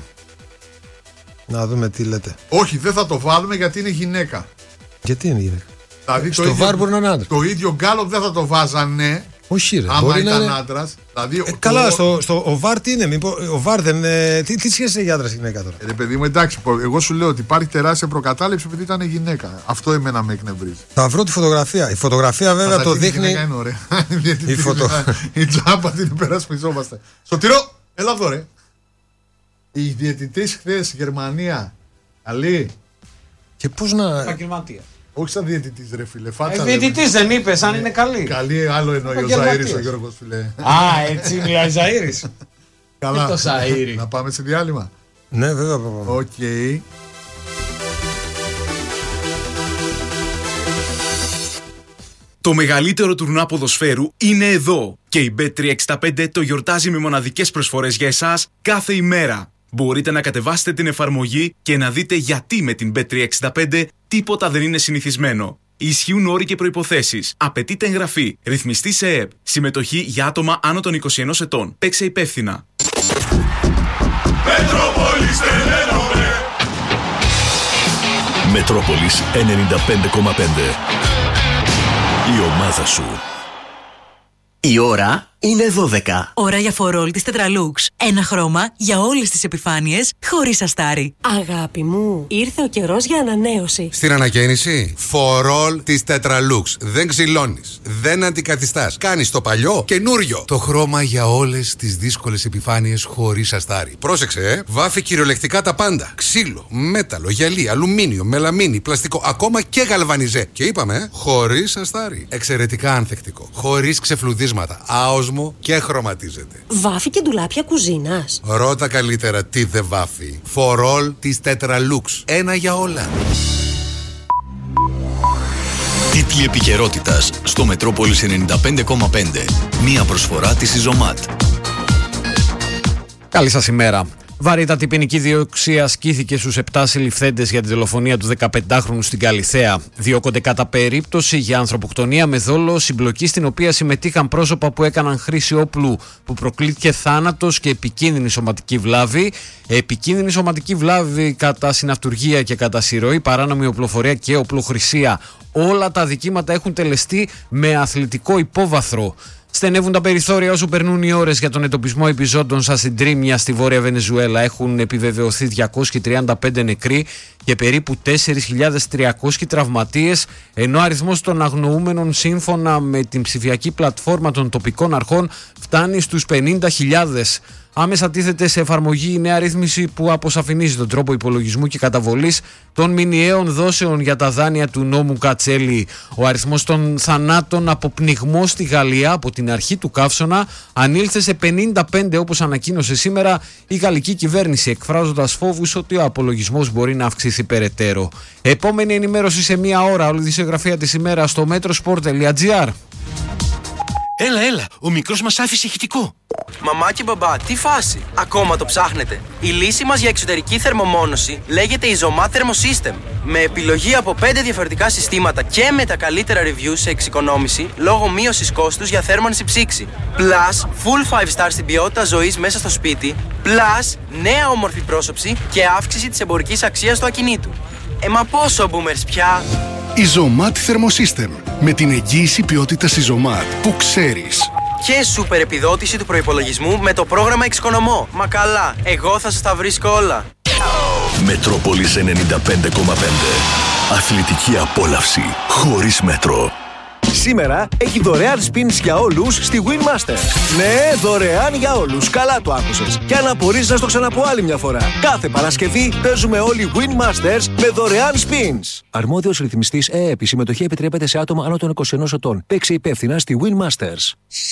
Να δούμε τι λέτε. Όχι, δεν θα το βάλουμε γιατί είναι γυναίκα. Γιατί είναι γυναίκα? Δηλαδή στο βάρ μπορεί να είναι άντρα. Το ίδιο γκάλοπ δεν θα το βάζανε Όχι, ρε. Άμα ήταν άντρας. Δηλαδή, καλά, ο Βαρ τι είναι, ο Βαρ δεν είναι. Τι σχέση έχει άντρα γυναίκα τώρα. Ρε παιδί μου, εντάξει, εγώ σου λέω ότι υπάρχει τεράστια προκατάληψη επειδή ήταν γυναίκα. Αυτό εμένα με εκνευρίζει. Θα βρω τη φωτογραφία. Η φωτογραφία βέβαια το δείχνει. Είναι ωραία. Η τζάμπα την υπερασπιζόμαστε. Σωτηρό, έλα εδώ, ρε. Οι διαιτητές χθες Γερμανία. Καλή. Και πώς να. Επαγγελματία. Όχι σαν διαιτητής, ρε φίλε. Φάτσα. Διαιτητής δεν είπες, αν είναι καλή. Καλή, άλλο εννοεί ο Ζαΐρης ο Γιώργος, φίλε. Α, έτσι μιλάει ο Ζαΐρης. Καλά. Το Ζαΐρη. Να πάμε σε διάλειμμα. Ναι, βέβαια. Οκ. Το μεγαλύτερο τουρνουά ποδοσφαίρου είναι εδώ και η Bet365 το γιορτάζει με μοναδικές προσφορές για εσάς κάθε ημέρα. Μπορείτε να κατεβάσετε την εφαρμογή και να δείτε γιατί με την Bet365 τίποτα δεν είναι συνηθισμένο. Ισχύουν όροι και προϋποθέσεις. Απαιτείται εγγραφή. Ρυθμιστή σε ΕΕΠ. Συμμετοχή για άτομα άνω των 21 ετών. Παίξε υπεύθυνα. Μετρόπολης 95,5. Η ομάδα σου. Η ώρα είναι 12. Ώρα για φορόλ της Tetralux. Ένα χρώμα για όλες τις επιφάνειες, χωρίς αστάρι. Αγάπη μου, ήρθε ο καιρός για ανανέωση. Στην ανακαίνιση, φορόλ της Tetralux. Δεν ξυλώνεις, δεν αντικαθιστάς. Κάνεις το παλιό καινούριο. Το χρώμα για όλες τις δύσκολες επιφάνειες, χωρίς αστάρι. Πρόσεξε, βάφει κυριολεκτικά τα πάντα. Ξύλο, μέταλλο, γυαλί, αλουμίνιο, μελαμίνι, πλαστικό, ακόμα και γαλβανιζέ. Και είπαμε, χωρίς αστάρι. Εξαιρετικά ανθεκτικό. Χωρίς ξεφλουδίσματα. Άοσμο και χρωματίζεται. Βάφει και ντουλάπια κουζίνας. Ρώτα καλύτερα τι δεν βάφει. Φορόλ της Tetralux. Ένα για όλα. Τίτλοι επικαιρότητας στο Μετρόπολης 95,5. Μία προσφορά της Ιζωμάτ. Καλή σας ημέρα. Βαρύτατη ποινική δίωξη ασκήθηκε στους 7 συλληφθέντες για τη δολοφονία του 15χρονου στην Καλιθέα. Διώκονται κατά περίπτωση για ανθρωποκτονία με δόλο, συμπλοκή στην οποία συμμετείχαν πρόσωπα που έκαναν χρήση όπλου που προκλήθηκε θάνατος και επικίνδυνη σωματική βλάβη. Επικίνδυνη σωματική βλάβη κατά συναυτουργία και κατά συρροή, παράνομη οπλοφορία και οπλοχρησία. Όλα τα αδικήματα έχουν τελεστεί με αθλητικό υπόβαθρο. Στενεύουν τα περιθώρια όσο περνούν οι ώρες για τον εντοπισμό επιζώντων σαν συντρίμμια στη Βόρεια Βενεζουέλα. Έχουν επιβεβαιωθεί 235 νεκροί και περίπου 4.300 τραυματίες, ενώ ο αριθμός των αγνοούμενων σύμφωνα με την ψηφιακή πλατφόρμα των τοπικών αρχών φτάνει στους 50.000. Άμεσα τίθεται σε εφαρμογή η νέα ρύθμιση που αποσαφηνίζει τον τρόπο υπολογισμού και καταβολής των μηνιαίων δόσεων για τα δάνεια του νόμου Κατσέλη. Ο αριθμός των θανάτων από πνιγμό στη Γαλλία από την αρχή του καύσωνα ανήλθε σε 55, όπως ανακοίνωσε σήμερα η γαλλική κυβέρνηση, εκφράζοντας φόβους ότι ο απολογισμός μπορεί να αυξηθεί περαιτέρω. Επόμενη ενημέρωση σε μία ώρα. Όλη η δισογραφία της ημέρας στο metrosport.gr. Έλα, ο μικρός μας άφησε ηχητικό. Μαμά και μπαμπά, τι φάση. Ακόμα το ψάχνετε. Η λύση μας για εξωτερική θερμομόνωση λέγεται Izomat Thermosystem. Με επιλογή από 5 διαφορετικά συστήματα και με τα καλύτερα reviews σε εξοικονόμηση λόγω μείωσης κόστους για θέρμανση ψήξη. Plus, full 5 star στην ποιότητα ζωής μέσα στο σπίτι. Plus, νέα όμορφη πρόσωψη και αύξηση της εμπορικής αξίας του ακινήτου. Μα πόσο boomers πια. Izomat Thermosystem. Με την εγγύηση ποιότητας Izomat που ξέρεις. Και σούπερ επιδότηση του προϋπολογισμού με το πρόγραμμα Εξοικονομώ. Μα καλά, εγώ θα σας τα βρίσκω όλα. Μετρόπολης 95,5. Αθλητική απόλαυση χωρίς μέτρο. Σήμερα έχει δωρεάν spins για όλους στη Winmaster. Ναι, δωρεάν για όλους. Καλά το άκουσες. Και αν απορείς να στο ξαναπώ άλλη μια φορά. Κάθε Παρασκευή παίζουμε όλοι Winmasters με δωρεάν spins. Αρμόδιος ρυθμιστής ΕΕΠ. Η συμμετοχή επιτρέπεται σε άτομα άνω των 21 ετών. Παίξε υπεύθυνα στη Winmasters.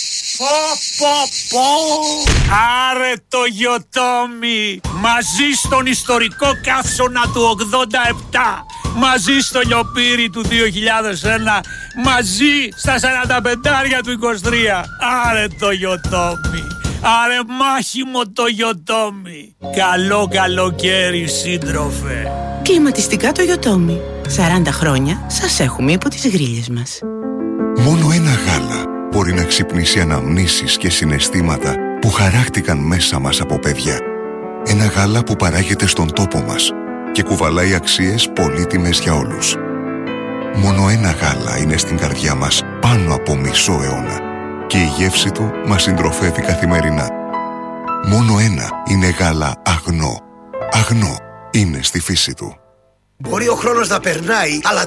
Άρε το Γιοτόμι! Μαζί στον ιστορικό καύσωνα του 87, μαζί στο λιοπύρι του 2001, μαζί στα 45 του 23. Άρε το Γιοτόμι! Άρε μάχημο το Γιοτόμι! Καλό καλοκαίρι, σύντροφε! Κλιματιστικά το Γιοτόμι. 40 χρόνια σας έχουμε υπό τις γρίλες μας. Μόνο ένα γάλα μπορεί να ξυπνήσει αναμνήσεις και συναισθήματα που χαράχτηκαν μέσα μας από παιδιά. Ένα γάλα που παράγεται στον τόπο μας και κουβαλάει αξίες πολύτιμες για όλους. Μόνο ένα γάλα είναι στην καρδιά μας πάνω από μισό αιώνα και η γεύση του μας συντροφεύει καθημερινά. Μόνο ένα είναι γάλα Αγνό. Αγνό είναι στη φύση του. Μπορεί ο χρόνος να περνάει, αλλά